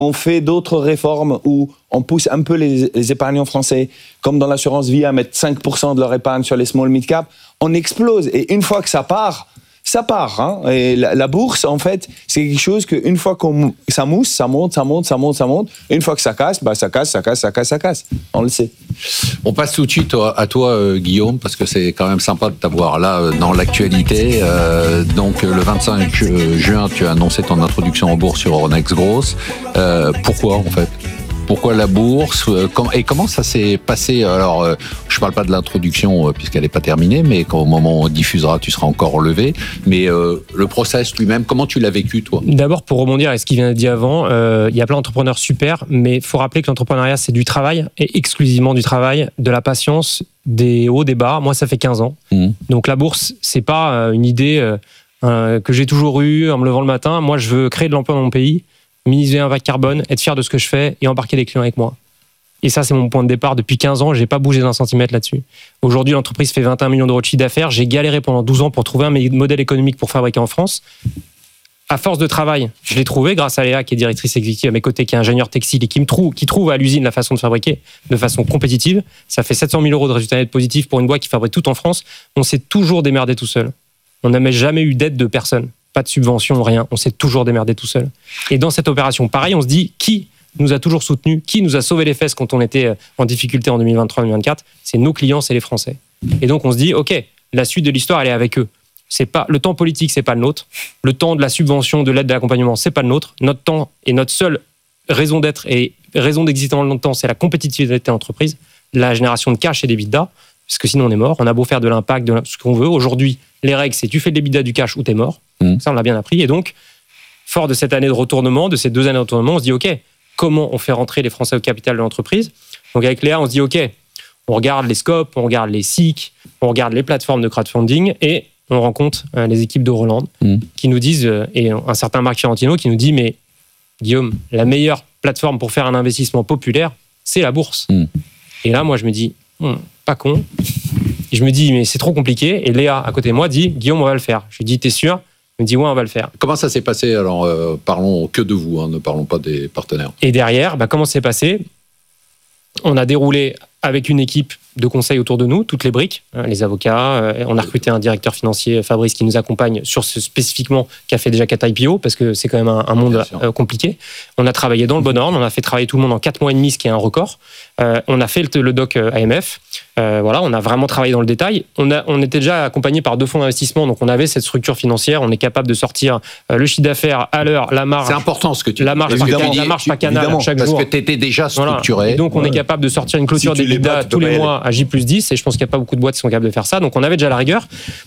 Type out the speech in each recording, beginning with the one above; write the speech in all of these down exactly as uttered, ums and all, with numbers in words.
on fait d'autres réformes où on pousse un peu les, les épargnants français, comme dans l'assurance vie, à mettre cinq pour cent de leur épargne sur les small mid-cap, on explose. Et une fois que ça part, ça part. Hein. Et la, la bourse, en fait, c'est quelque chose qu'une fois que ça mousse, ça monte, ça monte, ça monte, ça monte. Et une fois que ça casse, bah, ça casse, ça casse, ça casse, ça casse. On le sait. On passe tout de suite à toi, euh, Guillaume, parce que c'est quand même sympa de t'avoir là euh, dans l'actualité. Euh, donc, le vingt-cinq juin, tu as annoncé ton introduction en bourse sur Euronext Growth. Euh, pourquoi, en fait ? Pourquoi la bourse ? Et comment ça s'est passé ? Alors, je ne parle pas de l'introduction puisqu'elle n'est pas terminée, mais au moment où on diffusera, tu seras encore relevé. Mais euh, le process lui-même, comment tu l'as vécu, toi ? D'abord, pour rebondir à ce qui vient d'être dit avant, euh, il y a plein d'entrepreneurs super, mais il faut rappeler que l'entrepreneuriat, c'est du travail, et exclusivement du travail, de la patience, des hauts, des bas. Moi, ça fait quinze ans. Mmh. Donc la bourse, ce n'est pas une idée euh, que j'ai toujours eue en me levant le matin. Moi, je veux créer de l'emploi dans mon pays, minimiser l'impact carbone, être fier de ce que je fais et embarquer des clients avec moi. Et ça, c'est mon point de départ. Depuis quinze ans, je n'ai pas bougé d'un centimètre là-dessus. Aujourd'hui, l'entreprise fait vingt et un millions d'euros de chiffre d'affaires. J'ai galéré pendant douze ans pour trouver un modèle économique pour fabriquer en France. À force de travail, je l'ai trouvé grâce à Léa, qui est directrice exécutive à mes côtés, qui est ingénieure textile et qui me trouve, qui trouve à l'usine la façon de fabriquer de façon compétitive. Ça fait sept cent mille euros de résultats nets positifs pour une boîte qui fabrique tout en France. On s'est toujours démerdé tout seul. On n'a jamais eu d'aide de personne. Pas de subvention, rien. On s'est toujours démerdé tout seul. Et dans cette opération, pareil, on se dit, qui nous a toujours soutenus, qui nous a sauvé les fesses quand on était en difficulté en deux mille vingt-trois deux mille vingt-quatre ? C'est nos clients, c'est les Français. Et donc, on se dit, OK, la suite de l'histoire, elle est avec eux. C'est pas, le temps politique, c'est pas le nôtre. Le temps de la subvention, de l'aide, de l'accompagnement, c'est pas le nôtre. Notre temps et notre seule raison d'être et raison d'exister dans le temps, c'est la compétitivité de l'entreprise, la génération de cash et d'EBITDA, parce que sinon on est mort. On a beau faire de l'impact, de ce qu'on veut. Aujourd'hui, les règles, c'est tu fais de l'EBITDA, du cash ou t'es mort. Mmh. Ça, on l'a bien appris. Et donc, fort de cette année de retournement, de ces deux années de retournement, on se dit, OK, comment on fait rentrer les Français au capital de l'entreprise ? Donc, avec Léa, on se dit, OK, on regarde les scopes, on regarde les S I C, on regarde les plateformes de crowdfunding et on rencontre euh, les équipes de Roland mmh. qui nous disent, euh, et un certain Marc Fiorentino qui nous dit, mais Guillaume, la meilleure plateforme pour faire un investissement populaire, c'est la bourse. Mmh. Et là, moi, je me dis, hm, pas con. Et je me dis, mais c'est trop compliqué. Et Léa, à côté de moi, dit, Guillaume, on va le faire. Je lui dis, t'es sûr ? Il me dit, ouais, on va le faire. Comment ça s'est passé ? Alors, euh, parlons que de vous, hein, ne parlons pas des partenaires. Et derrière, bah, comment ça s'est passé ? On a déroulé avec une équipe de conseil autour de nous, toutes les briques, hein, les avocats. Euh, on a recruté un directeur financier, Fabrice, qui nous accompagne sur ce spécifiquement, qui a fait déjà quatre I P O, parce que c'est quand même un, un monde euh, compliqué. On a travaillé dans le bon ordre, on a fait travailler tout le monde en quatre mois et demi, ce qui est un record. Euh, on a fait le, le doc A M F. Euh, voilà, on a vraiment travaillé dans le détail. On, a, on était déjà accompagné par deux fonds d'investissement, donc on avait cette structure financière. On est capable de sortir euh, le chiffre d'affaires à l'heure, la marge. C'est important ce que tu dis. La marge par, canal, la marge par canal chaque parce jour. Parce que tu étais déjà structuré. Voilà. Donc on ouais. est capable de sortir une clôture si d'EBITDA tous les mois à J plus dix, et je pense qu'il n'y a pas beaucoup de boîtes qui sont capables de faire ça. Donc on avait déjà la rigueur.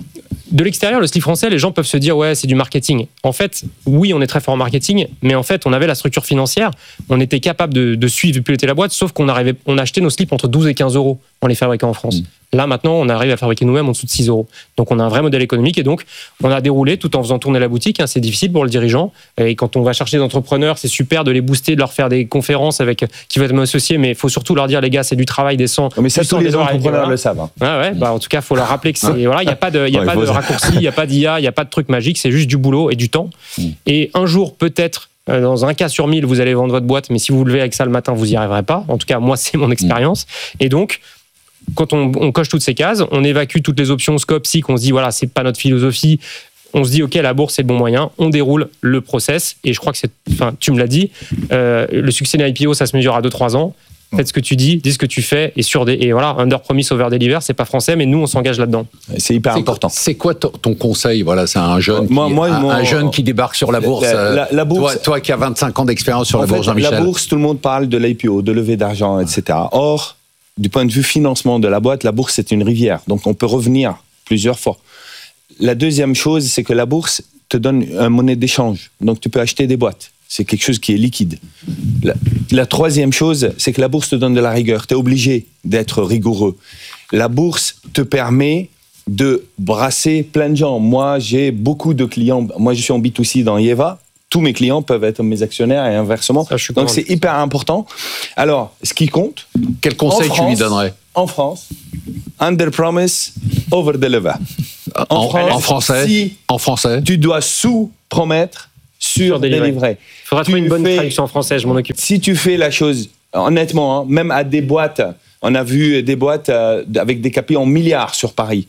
De l'extérieur, le slip français, les gens peuvent se dire ouais, c'est du marketing. En fait, oui, on est très fort en marketing, mais en fait, on avait la structure financière, on était capable de, de suivre et piloter la boîte, sauf qu'on arrivait, on achetait nos slips entre douze et quinze euros en les fabriquant en France. Mmh. Là, maintenant, on arrive à fabriquer nous-mêmes en dessous de six euros. Donc, on a un vrai modèle économique et donc, on a déroulé tout en faisant tourner la boutique. Hein, c'est difficile pour le dirigeant. Et quand on va chercher des entrepreneurs, c'est super de les booster, de leur faire des conférences avec qui vont être associés, mais il faut surtout leur dire, les gars, c'est du travail décent. Mais ça, tous les entrepreneurs le savent. Hein. Ah ouais, bah, en tout cas, il faut leur rappeler que c'est. Voilà, il n'y a pas de, y a ouais, pas de raccourci, il n'y a pas d'I A, il n'y a pas de truc magique, c'est juste du boulot et du temps. Mmh. Et un jour, peut-être, dans un cas sur mille, vous allez vendre votre boîte, mais si vous vous levez avec ça le matin, vous n'y arriverez pas. En tout cas, moi, c'est mon expérience. Mmh. Et donc, quand on, on coche toutes ces cases, on évacue toutes les options scope, si qu'on se dit, voilà, c'est pas notre philosophie. On se dit, OK, la bourse, c'est le bon moyen. On déroule le process. Et je crois que c'est, enfin, tu me l'as dit, euh, le succès d'un I P O, ça se mesure à deux trois ans. Faites ce que tu dis, dis ce que tu fais, et sur des, et voilà, under promise over deliver, c'est pas français, mais nous on s'engage là-dedans. C'est hyper c'est important. Quoi, c'est quoi ton, ton conseil ? Voilà, c'est un jeune, moi, qui, moi, un, moi, un jeune qui débarque sur la bourse. La, la, la bourse toi, toi qui as vingt-cinq ans d'expérience sur la fait, bourse, Jean-Michel. La bourse, tout le monde parle de l'I P O, de levée d'argent, et cetera. Or, du point de vue financement de la boîte, la bourse c'est une rivière, donc on peut revenir plusieurs fois. La deuxième chose, c'est que la bourse te donne une monnaie d'échange, donc tu peux acheter des boîtes. C'est quelque chose qui est liquide. La, la troisième chose, c'est que la bourse te donne de la rigueur. Tu es obligé d'être rigoureux. La bourse te permet de brasser plein de gens. Moi, j'ai beaucoup de clients. Moi, je suis en B deux C dans Yeva. Tous mes clients peuvent être mes actionnaires et inversement. Ça, donc, c'est hyper important. Alors, ce qui compte... Quel conseil France, tu lui donnerais ? En France, under promise, over deliver. En, en, France, en français, si en français, tu dois sous-promettre, sur délivré. Il faudra trouver une bonne fais, traduction en français, je m'en occupe. Si tu fais la chose, honnêtement, hein, même à des boîtes, on a vu des boîtes euh, avec des K P I en milliards sur Paris.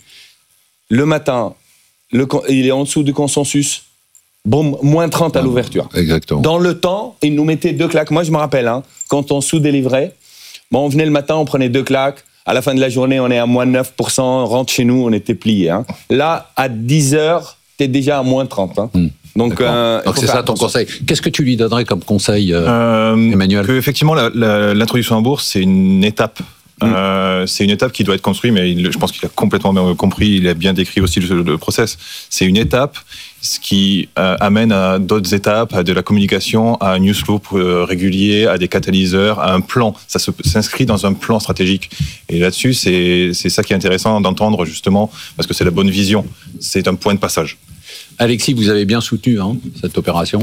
Le matin, le, il est en dessous du consensus. Bon, moins trente à l'ouverture. Exactement. Dans le temps, ils nous mettaient deux claques. Moi, je me rappelle, hein, quand on sous-délivrait, bon, on venait le matin, on prenait deux claques. À la fin de la journée, on est à moins neuf pour cent. On rentre chez nous, on était pliés. Hein. Là, à dix heures, t'es déjà à moins trente. Hein. Mmh. Donc, euh, Donc c'est ça ton conseil. Qu'est-ce que tu lui donnerais comme conseil, euh, euh, Emmanuel? Que, effectivement, la, la, l'introduction en bourse, c'est une étape. Mmh. Euh, c'est une étape qui doit être construite, mais il, je pense qu'il a complètement compris, il a bien décrit aussi le, le process. C'est une étape, ce qui euh, amène à d'autres étapes, à de la communication, à un newsflow euh, régulier, à des catalyseurs, à un plan. Ça se, s'inscrit dans un plan stratégique. Et là-dessus, c'est, c'est ça qui est intéressant d'entendre, justement, parce que c'est la bonne vision. C'est un point de passage. Alexis, vous avez bien soutenu hein, cette opération.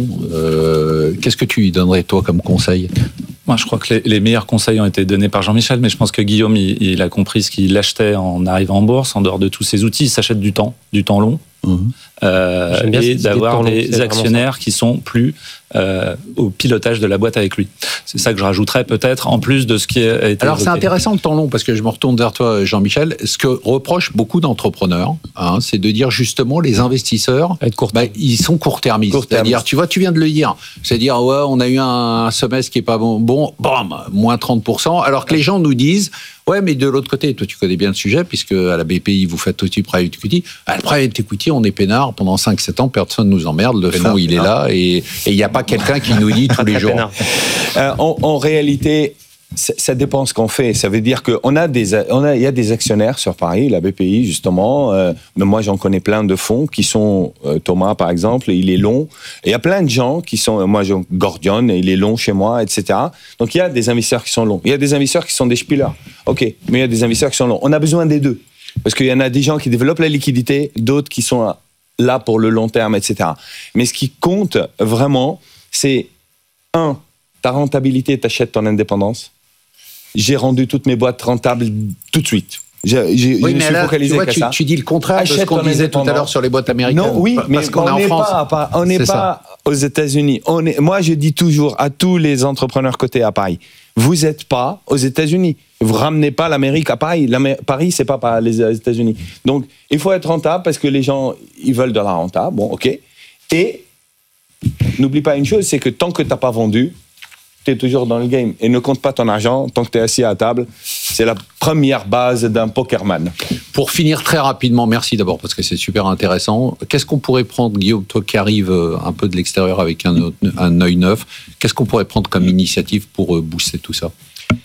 Euh, qu'est-ce que tu lui donnerais, toi, comme conseil? Moi, je crois que les, les meilleurs conseils ont été donnés par Jean-Michel, mais je pense que Guillaume, il, il a compris ce qu'il achetait en arrivant en bourse, en dehors de tous ces outils. Il s'achète du temps, du temps long, mmh. euh, et d'avoir des long, actionnaires qui sont plus euh, au pilotage de la boîte avec lui. C'est ça que je rajouterais peut-être, en plus de ce qui a été Alors, évoqué. C'est intéressant le temps long, parce que je me retourne vers toi, Jean-Michel. Ce que reprochent beaucoup d'entrepreneurs, hein, c'est de dire justement, les investisseurs, bah, ils sont court-termistes. Court C'est-à-dire, tu vois, tu viens de le dire. C'est-à-dire, ouais, on a eu un semestre qui est pas bon, bon, bam, moins trente pour cent, alors que les gens nous disent, ouais, mais de l'autre côté, toi, tu connais bien le sujet, puisque à la B P I, vous faites aussi private equity. À la private equity, on est peinard pendant cinq sept ans, personne nous emmerde, le fonds, il est là, et il n'y a pas quelqu'un qui nous dit tous les jours. Euh, en, en réalité, ça dépend ce qu'on fait. Ça veut dire qu'on a des, on a, il y a des actionnaires sur Paris, la B P I justement. Euh, mais moi, j'en connais plein de fonds qui sont euh, Thomas, par exemple, il est long. Et il y a plein de gens qui sont, moi, j'ai Gordion, il est long chez moi, et cetera. Donc il y a des investisseurs qui sont longs. Il y a des investisseurs qui sont des spillers. Ok, mais il y a des investisseurs qui sont longs. On a besoin des deux, parce qu'il y en a des gens qui développent la liquidité, d'autres qui sont là pour le long terme, et cetera. Mais ce qui compte vraiment, c'est un, ta rentabilité, t'achètes ton indépendance. J'ai rendu toutes mes boîtes rentables tout de suite. J'ai, j'ai, oui, je me suis là, focalisé tu vois, qu'à tu, ça. Tu dis le contraire Achète de ce qu'on disait tout à l'heure sur les boîtes américaines. Non, oui, mais parce qu'on on est n'est en France. pas, on n'est pas aux États-Unis. On est, moi, je dis toujours à tous les entrepreneurs cotés à Paris, vous n'êtes pas aux États-Unis. Vous ramenez pas l'Amérique à Paris. L'Amérique, Paris, c'est pas, pas les États-Unis. Donc, il faut être rentable parce que les gens, ils veulent de la rentable. Bon, ok. Et n'oublie pas une chose, c'est que tant que t'as pas vendu, tu es toujours dans le game. Et ne compte pas ton argent tant que tu es assis à table. C'est la première base d'un pokerman. Pour finir très rapidement, merci d'abord parce que c'est super intéressant. Qu'est-ce qu'on pourrait prendre, Guillaume, toi qui arrives un peu de l'extérieur avec un, autre, un œil neuf, qu'est-ce qu'on pourrait prendre comme initiative pour booster tout ça ?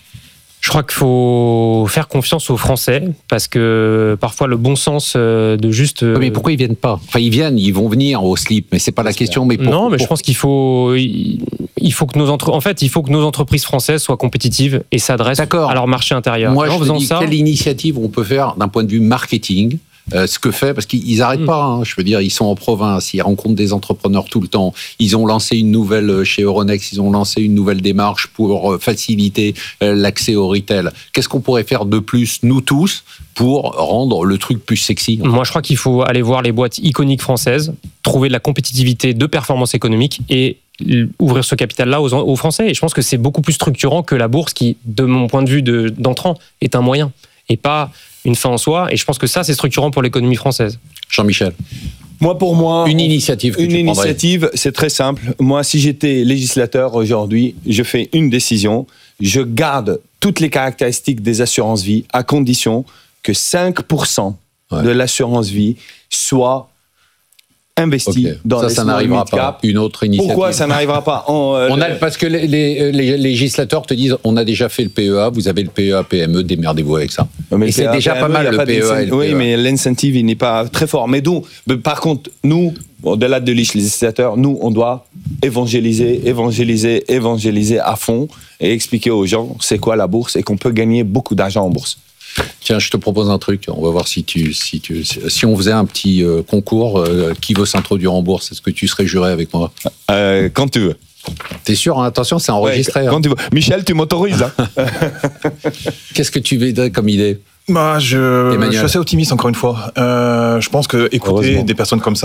Je crois qu'il faut faire confiance aux Français parce que parfois le bon sens de juste. Mais pourquoi ils viennent pas ? Enfin, ils viennent, ils vont venir au slip, mais c'est pas la question. Mais pour, non, mais pour... je pense qu'il faut, il faut que nos entre... en fait, il faut que nos entreprises françaises soient compétitives et s'adressent D'accord. à leur marché intérieur. Moi, et en je me dis ça... quelle initiative on peut faire d'un point de vue marketing. Euh, ce que fait, parce qu'ils n'arrêtent mmh. pas, hein, je veux dire, ils sont en province, ils rencontrent des entrepreneurs tout le temps, ils ont lancé une nouvelle, chez Euronext, ils ont lancé une nouvelle démarche pour euh, faciliter euh, l'accès au retail. Qu'est-ce qu'on pourrait faire de plus, nous tous, pour rendre le truc plus sexy ? Moi, je crois qu'il faut aller voir les boîtes iconiques françaises, trouver de la compétitivité de performance économique et ouvrir ce capital-là aux, aux Français. Et je pense que c'est beaucoup plus structurant que la bourse qui, de mon point de vue de, d'entrant, est un moyen et pas une fin en soi, et je pense que ça, c'est structurant pour l'économie française. Jean-Michel. Moi, pour moi, une initiative. Que une tu initiative, c'est très simple. Moi, si j'étais législateur aujourd'hui, je fais une décision. Je garde toutes les caractéristiques des assurances-vie à condition que cinq pour cent ouais. de l'assurance-vie soit investi okay. dans ça, les ça n'arrivera pas. Cap. Une autre initiative. Pourquoi ça n'arrivera pas on, euh, on a, Parce que les, les, les législateurs te disent on a déjà fait le P E A, vous avez le P E A P M E, démerdez-vous avec ça. Mais et c'est déjà P M E, pas mal le P E A. Et le oui, P E A. Mais l'incentive il n'est pas très fort. Mais donc, par contre, nous, au-delà de législateurs, nous, on doit évangéliser, évangéliser, évangéliser à fond et expliquer aux gens c'est quoi la bourse et qu'on peut gagner beaucoup d'argent en bourse. Tiens, je te propose un truc. On va voir si tu, si tu, si on faisait un petit euh, concours. Euh, qui veut s'introduire en bourse ? Est-ce que tu serais juré avec moi ? euh, Quand tu veux. T'es sûr, hein ? Attention, c'est enregistré. Ouais, quand hein. tu veux. Michel, tu m'autorises. Hein. Qu'est-ce que tu veux comme idée ? Bah, je, je suis assez optimiste encore une fois. Euh, je pense que écouter des personnes comme ça,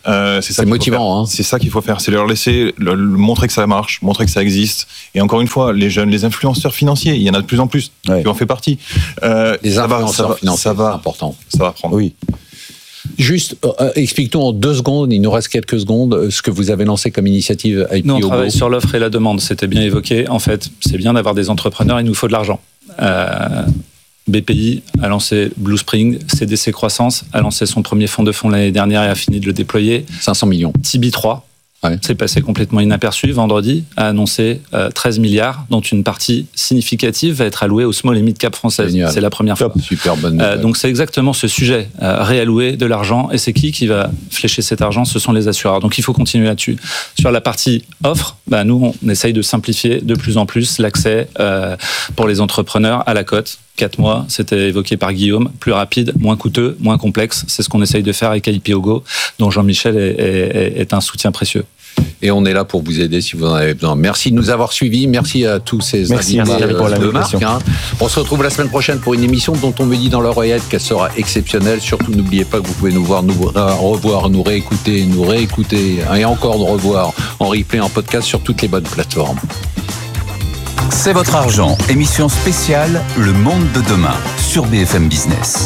Euh, c'est ça c'est motivant. Hein. C'est ça qu'il faut faire. C'est leur laisser le, le, montrer que ça marche, montrer que ça existe. Et encore une fois, les jeunes, les influenceurs financiers, il y en a de plus en plus. Ouais. Qui en fait partie. Euh, les influenceurs va, financiers, ça va, c'est important. Ça va prendre. Oui. Juste, euh, explique-nous en deux secondes, il nous reste quelques secondes, ce que vous avez lancé comme initiative I P O Go. Nous, on travaille sur l'offre et la demande, c'était bien évoqué. En fait, c'est bien d'avoir des entrepreneurs, il nous faut de l'argent. Euh, B P I a lancé Blue Spring, C D C Croissance a lancé son premier fonds de fonds l'année dernière et a fini de le déployer. cinq cents millions. Tibi trois. Ouais. C'est passé complètement inaperçu. Vendredi, a annoncé euh, treize milliards, dont une partie significative va être allouée au small et mid cap français. C'est la première Top. fois. Super bonne euh, Donc c'est exactement ce sujet, euh, réallouer de l'argent. Et c'est qui qui va flécher cet argent? Ce sont les assureurs. Donc il faut continuer là-dessus. Sur la partie offre, bah, nous, on essaye de simplifier de plus en plus l'accès euh, pour les entrepreneurs à la cote. Quatre mois, c'était évoqué par Guillaume, plus rapide, moins coûteux, moins complexe. C'est ce qu'on essaye de faire avec I P O Go, dont Jean-Michel est, est, est un soutien précieux. Et on est là pour vous aider si vous en avez besoin. Merci de nous avoir suivis. Merci à tous ces merci, invités merci pour de marque. Hein. On se retrouve la semaine prochaine pour une émission dont on me dit dans l'oreillette qu'elle sera exceptionnelle. Surtout, n'oubliez pas que vous pouvez nous voir, nous revoir, nous réécouter, nous réécouter et encore nous revoir en replay, en podcast sur toutes les bonnes plateformes. C'est votre argent. Émission spéciale Le Monde de demain sur B F M Business.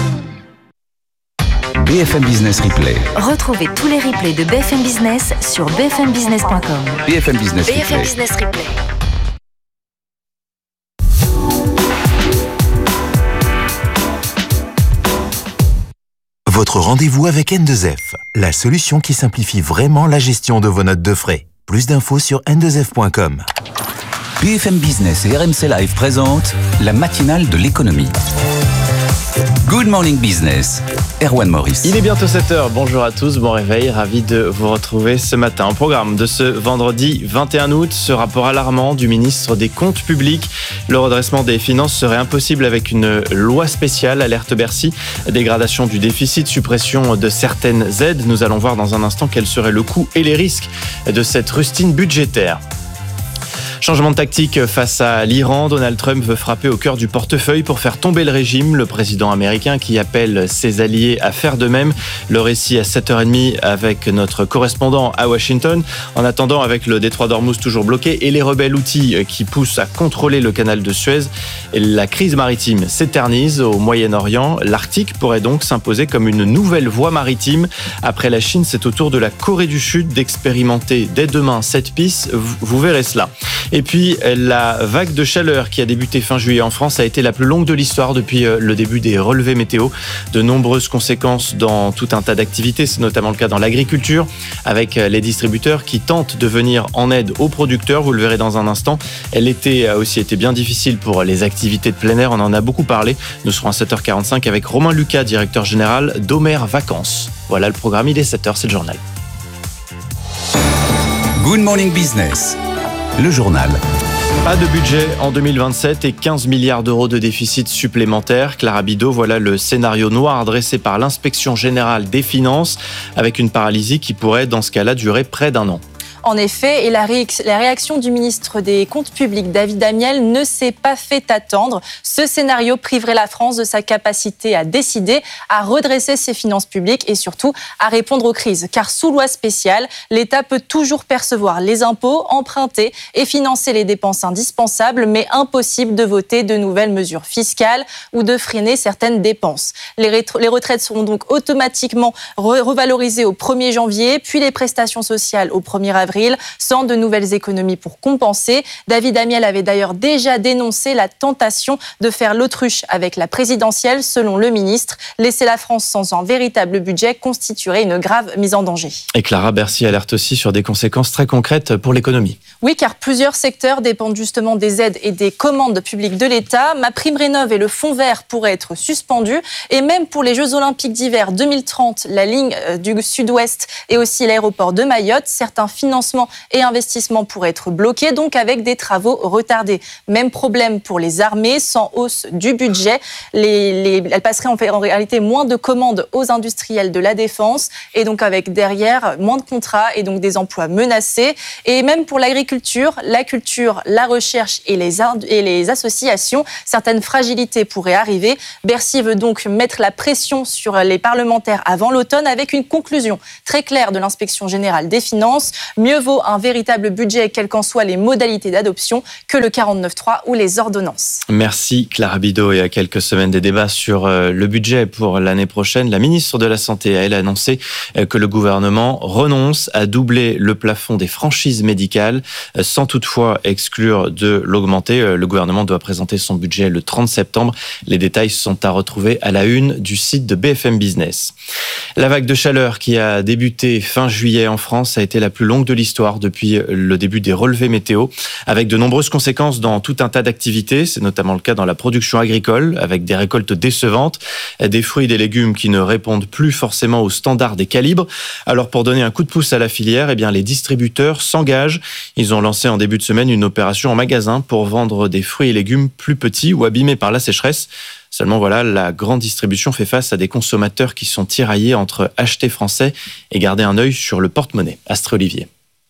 B F M Business Replay. Retrouvez tous les replays de B F M Business sur b f m business point com. B F M Business Replay. B F M Business Replay. Votre rendez-vous avec N deux F, la solution qui simplifie vraiment la gestion de vos notes de frais. Plus d'infos sur n deux f point com. B F M Business et R M C Live présentent la matinale de l'économie. Good Morning Business, Erwan Maurice. Il est bientôt sept heures, bonjour à tous, bon réveil, ravi de vous retrouver ce matin. Au programme de ce vendredi vingt et un août, ce rapport alarmant du ministre des Comptes Publics. Le redressement des finances serait impossible avec une loi spéciale, alerte Bercy. Dégradation du déficit, suppression de certaines aides. Nous allons voir dans un instant quel serait le coût et les risques de cette rustine budgétaire. Changement de tactique face à l'Iran, Donald Trump veut frapper au cœur du portefeuille pour faire tomber le régime. Le président américain qui appelle ses alliés à faire de même. Le récit à sept heures trente avec notre correspondant à Washington. En attendant, avec le détroit d'Ormuz toujours bloqué et les rebelles houthis qui poussent à contrôler le canal de Suez, la crise maritime s'éternise au Moyen-Orient. L'Arctique pourrait donc s'imposer comme une nouvelle voie maritime. Après la Chine, c'est au tour de la Corée du Sud d'expérimenter dès demain cette piste. Vous verrez cela. Et puis, la vague de chaleur qui a débuté fin juillet en France a été la plus longue de l'histoire depuis le début des relevés météo. De nombreuses conséquences dans tout un tas d'activités, c'est notamment le cas dans l'agriculture, avec les distributeurs qui tentent de venir en aide aux producteurs. Vous le verrez dans un instant. L'été a aussi été bien difficile pour les activités de plein air. On en a beaucoup parlé. Nous serons à sept heures quarante-cinq avec Romain Lucas, directeur général d'Omer Vacances. Voilà le programme, il est sept heures, c'est le journal. Good Morning Business. Le journal. Pas de budget en deux mille vingt-sept et quinze milliards d'euros de déficit supplémentaire. Clara Bidot, voilà le scénario noir dressé par l'Inspection générale des finances, avec une paralysie qui pourrait, dans ce cas-là, durer près d'un an. En effet, et la, ré- la réaction du ministre des Comptes publics, David Amiel, ne s'est pas fait attendre. Ce scénario priverait la France de sa capacité à décider, à redresser ses finances publiques et surtout à répondre aux crises. Car sous loi spéciale, l'État peut toujours percevoir les impôts, emprunter et financer les dépenses indispensables, mais impossible de voter de nouvelles mesures fiscales ou de freiner certaines dépenses. Les, rétro- les retraites seront donc automatiquement re- revalorisées au premier janvier, puis les prestations sociales au premier avril, sans de nouvelles économies pour compenser. David Amiel avait d'ailleurs déjà dénoncé la tentation de faire l'autruche avec la présidentielle. Selon le ministre, laisser la France sans un véritable budget constituerait une grave mise en danger. Et Clara, Bercy alerte aussi sur des conséquences très concrètes pour l'économie. Oui, car plusieurs secteurs dépendent justement des aides et des commandes publiques de l'État. MaPrimeRénov' et le Fonds vert pourraient être suspendus. Et même pour les Jeux Olympiques d'hiver deux mille trente, la ligne du Sud-Ouest et aussi l'aéroport de Mayotte, certains financements financement et investissements pourraient être bloqués, donc avec des travaux retardés. Même problème pour les armées, sans hausse du budget. Les, les, elles passeraient en, fait, en réalité moins de commandes aux industriels de la défense et donc avec derrière moins de contrats et donc des emplois menacés. Et même pour l'agriculture, la culture, la recherche et les, et les associations, certaines fragilités pourraient arriver. Bercy veut donc mettre la pression sur les parlementaires avant l'automne avec une conclusion très claire de l'inspection générale des finances. Mieux vaut un véritable budget, quelles qu'en soient les modalités d'adoption, que le quarante-neuf trois ou les ordonnances. Merci Clara Bidot. Et à quelques semaines des débats sur le budget pour l'année prochaine, la ministre de la Santé a elle annoncé que le gouvernement renonce à doubler le plafond des franchises médicales sans toutefois exclure de l'augmenter. Le gouvernement doit présenter son budget le trente septembre. Les détails sont à retrouver à la une du site de B F M Business. La vague de chaleur qui a débuté fin juillet en France a été la plus longue de l'histoire depuis le début des relevés météo, avec de nombreuses conséquences dans tout un tas d'activités. C'est notamment le cas dans la production agricole, avec des récoltes décevantes, des fruits et des légumes qui ne répondent plus forcément aux standards des calibres. Alors pour donner un coup de pouce à la filière, eh bien les distributeurs s'engagent. Ils ont lancé en début de semaine une opération en magasin pour vendre des fruits et légumes plus petits ou abîmés par la sécheresse. Seulement voilà, la grande distribution fait face à des consommateurs qui sont tiraillés entre acheter français et garder un œil sur le porte-monnaie. Astrée Olivier.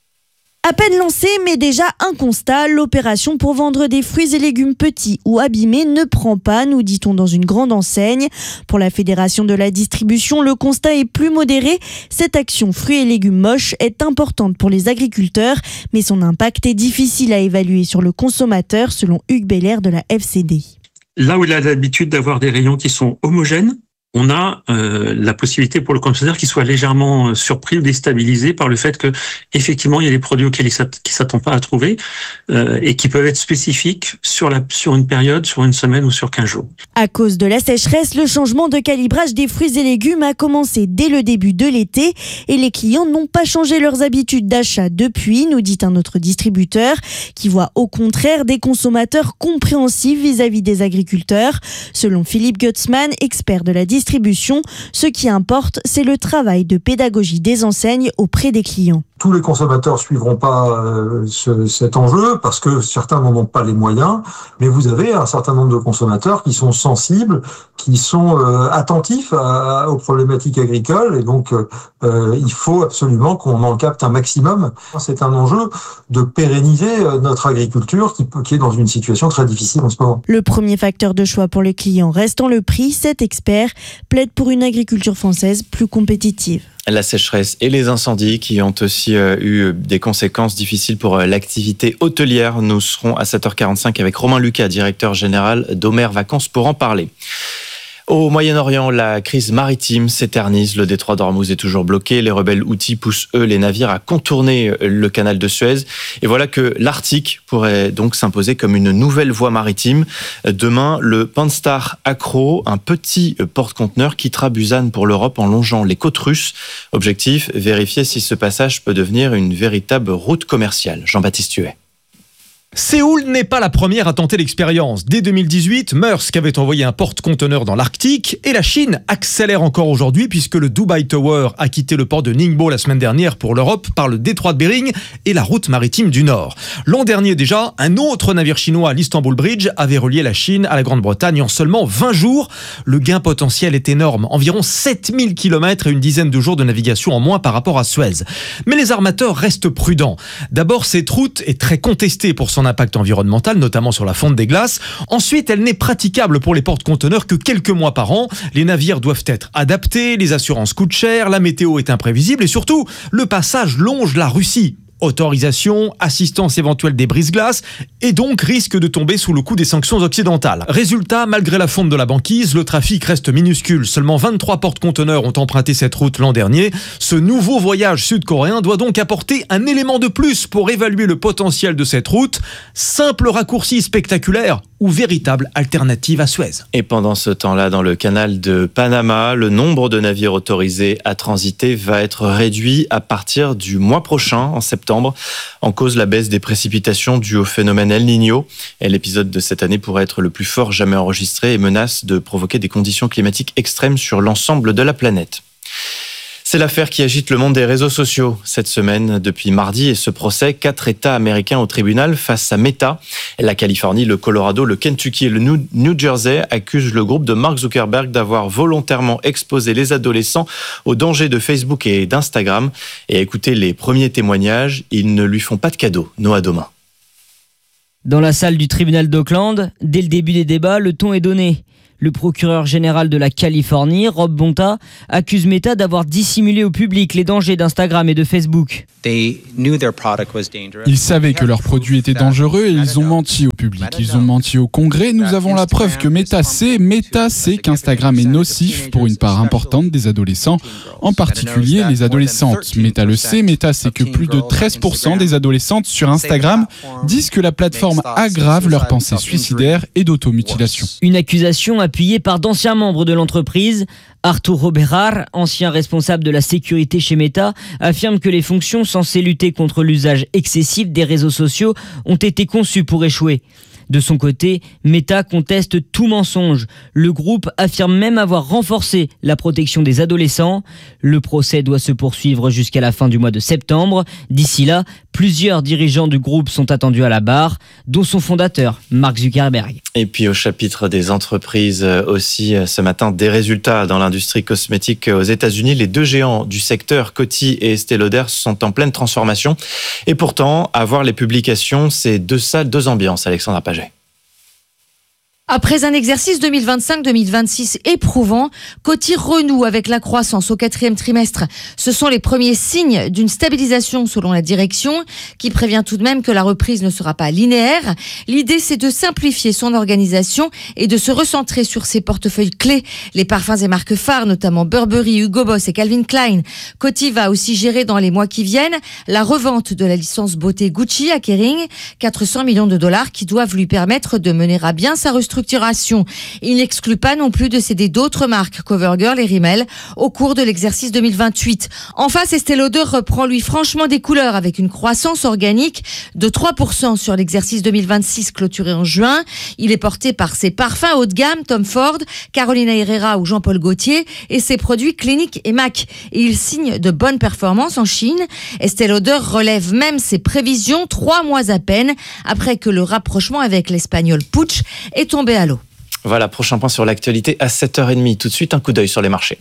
À peine lancée, mais déjà un constat, l'opération pour vendre des fruits et légumes petits ou abîmés ne prend pas, nous dit-on dans une grande enseigne. Pour la Fédération de la distribution, le constat est plus modéré. Cette action fruits et légumes moches est importante pour les agriculteurs, mais son impact est difficile à évaluer sur le consommateur, selon Hugues Beller de la F C D I. Là où il a l'habitude d'avoir des rayons qui sont homogènes, on a euh, la possibilité pour le consommateur qu'il soit légèrement surpris ou déstabilisé par le fait que effectivement il y a des produits auxquels il ne s'attend pas à trouver euh, et qui peuvent être spécifiques sur, la, sur une période, sur une semaine ou sur quinze jours. À cause de la sécheresse, le changement de calibrage des fruits et légumes a commencé dès le début de l'été et les clients n'ont pas changé leurs habitudes d'achat depuis, nous dit un autre distributeur qui voit au contraire des consommateurs compréhensifs vis-à-vis des agriculteurs. Selon Philippe Gutzmann, expert de la distribution, ce qui importe, c'est le travail de pédagogie des enseignes auprès des clients. Tous les consommateurs suivront pas euh, ce, cet enjeu parce que certains n'en ont pas les moyens, mais vous avez un certain nombre de consommateurs qui sont sensibles, qui sont euh, attentifs à, aux problématiques agricoles et donc euh, il faut absolument qu'on en capte un maximum. C'est un enjeu de pérenniser notre agriculture qui, qui est dans une situation très difficile en ce moment. Le premier facteur de choix pour les clients restant le prix, cet expert plaide pour une agriculture française plus compétitive. La sécheresse et les incendies qui ont aussi euh, eu des conséquences difficiles pour euh, l'activité hôtelière. Nous serons à sept heures quarante-cinq avec Romain Lucas, directeur général d'Omer Vacances, pour en parler. Au Moyen-Orient, la crise maritime s'éternise. Le détroit d'Ormuz est toujours bloqué. Les rebelles houthis poussent, eux, les navires à contourner le canal de Suez. Et voilà que l'Arctique pourrait donc s'imposer comme une nouvelle voie maritime. Demain, le Panstar Acro, un petit porte-conteneur, quittera Busan pour l'Europe en longeant les côtes russes. Objectif, vérifier si ce passage peut devenir une véritable route commerciale. Jean-Baptiste Huet. Séoul n'est pas la première à tenter l'expérience. Dès deux mille dix-huit, Maersk avait envoyé un porte-conteneur dans l'Arctique et la Chine accélère encore aujourd'hui puisque le Dubai Tower a quitté le port de Ningbo la semaine dernière pour l'Europe par le détroit de Bering et la route maritime du Nord. L'an dernier déjà, un autre navire chinois, l'Istanbul Bridge, avait relié la Chine à la Grande-Bretagne en seulement vingt jours. Le gain potentiel est énorme, environ sept mille kilomètres et une dizaine de jours de navigation en moins par rapport à Suez. Mais les armateurs restent prudents. D'abord, cette route est très contestée pour son impact environnemental, notamment sur la fonte des glaces. Ensuite, elle n'est praticable pour les porte-conteneurs que quelques mois par an. Les navires doivent être adaptés, les assurances coûtent cher, la météo est imprévisible et surtout, le passage longe la Russie. Autorisation, assistance éventuelle des brise-glaces et donc risque de tomber sous le coup des sanctions occidentales. Résultat, malgré la fonte de la banquise, le trafic reste minuscule. Seulement vingt-trois porte-conteneurs ont emprunté cette route l'an dernier. Ce nouveau voyage sud-coréen doit donc apporter un élément de plus pour évaluer le potentiel de cette route. Simple raccourci spectaculaire ou véritable alternative à Suez. Et pendant ce temps-là, dans le canal de Panama, le nombre de navires autorisés à transiter va être réduit à partir du mois prochain, en septembre, en cause la baisse des précipitations dues au phénomène El Niño. Et l'épisode de cette année pourrait être le plus fort jamais enregistré et menace de provoquer des conditions climatiques extrêmes sur l'ensemble de la planète. C'est l'affaire qui agite le monde des réseaux sociaux cette semaine. Depuis mardi et ce procès, quatre États américains au tribunal face à Meta. La Californie, le Colorado, le Kentucky et le New Jersey accusent le groupe de Mark Zuckerberg d'avoir volontairement exposé les adolescents aux dangers de Facebook et d'Instagram. Et à écouter les premiers témoignages, ils ne lui font pas de cadeau. Noah Domain. Dans la salle du tribunal d'Oakland, dès le début des débats, le ton est donné. Le procureur général de la Californie, Rob Bonta, accuse Meta d'avoir dissimulé au public les dangers d'Instagram et de Facebook. Ils savaient que leur produit était dangereux et ils ont menti au public. Ils ont menti au Congrès. Nous avons la preuve que Meta sait, Meta sait qu'Instagram est nocif pour une part importante des adolescents, en particulier les adolescentes. Meta le sait, Meta sait que plus de treize pour cent des adolescentes sur Instagram disent que la plateforme aggrave leurs pensées suicidaires et d'automutilation. Une accusation appuyée par d'anciens membres de l'entreprise. Arturo Bejar, ancien responsable de la sécurité chez Meta, affirme que les fonctions censées lutter contre l'usage excessif des réseaux sociaux ont été conçues pour échouer. De son côté, Meta conteste tout mensonge. Le groupe affirme même avoir renforcé la protection des adolescents. Le procès doit se poursuivre jusqu'à la fin du mois de septembre. D'ici là, plusieurs dirigeants du groupe sont attendus à la barre, dont son fondateur, Mark Zuckerberg. Et puis au chapitre des entreprises aussi, ce matin, des résultats dans l'industrie cosmétique aux États-Unis. Les deux géants du secteur, Coty et Estée Lauder, sont en pleine transformation. Et pourtant, à voir les publications, c'est deux salles, deux ambiances, Alexandra Paget. Après un exercice deux mille vingt-cinq deux mille vingt-six éprouvant, Coty renoue avec la croissance au quatrième trimestre. Ce sont les premiers signes d'une stabilisation selon la direction, qui prévient tout de même que la reprise ne sera pas linéaire. L'idée, c'est de simplifier son organisation et de se recentrer sur ses portefeuilles clés, les parfums et marques phares, notamment Burberry, Hugo Boss et Calvin Klein. Coty va aussi gérer dans les mois qui viennent la revente de la licence beauté Gucci à Kering, quatre cents millions de dollars qui doivent lui permettre de mener à bien sa restructuration. Il n'exclut pas non plus de céder d'autres marques, CoverGirl et Rimmel, au cours de l'exercice deux mille vingt-huit. En face, Estée Lauder reprend lui franchement des couleurs avec une croissance organique de trois pour cent sur l'exercice deux mille vingt-six clôturé en juin. Il est porté par ses parfums haut de gamme, Tom Ford, Carolina Herrera ou Jean-Paul Gaultier, et ses produits Clinique et Mac. Et il signe de bonnes performances en Chine. Estée Lauder relève même ses prévisions trois mois à peine après que le rapprochement avec l'espagnol Puig est tombé à l'eau. Voilà, prochain point sur l'actualité à sept heures trente. Tout de suite, un coup d'œil sur les marchés.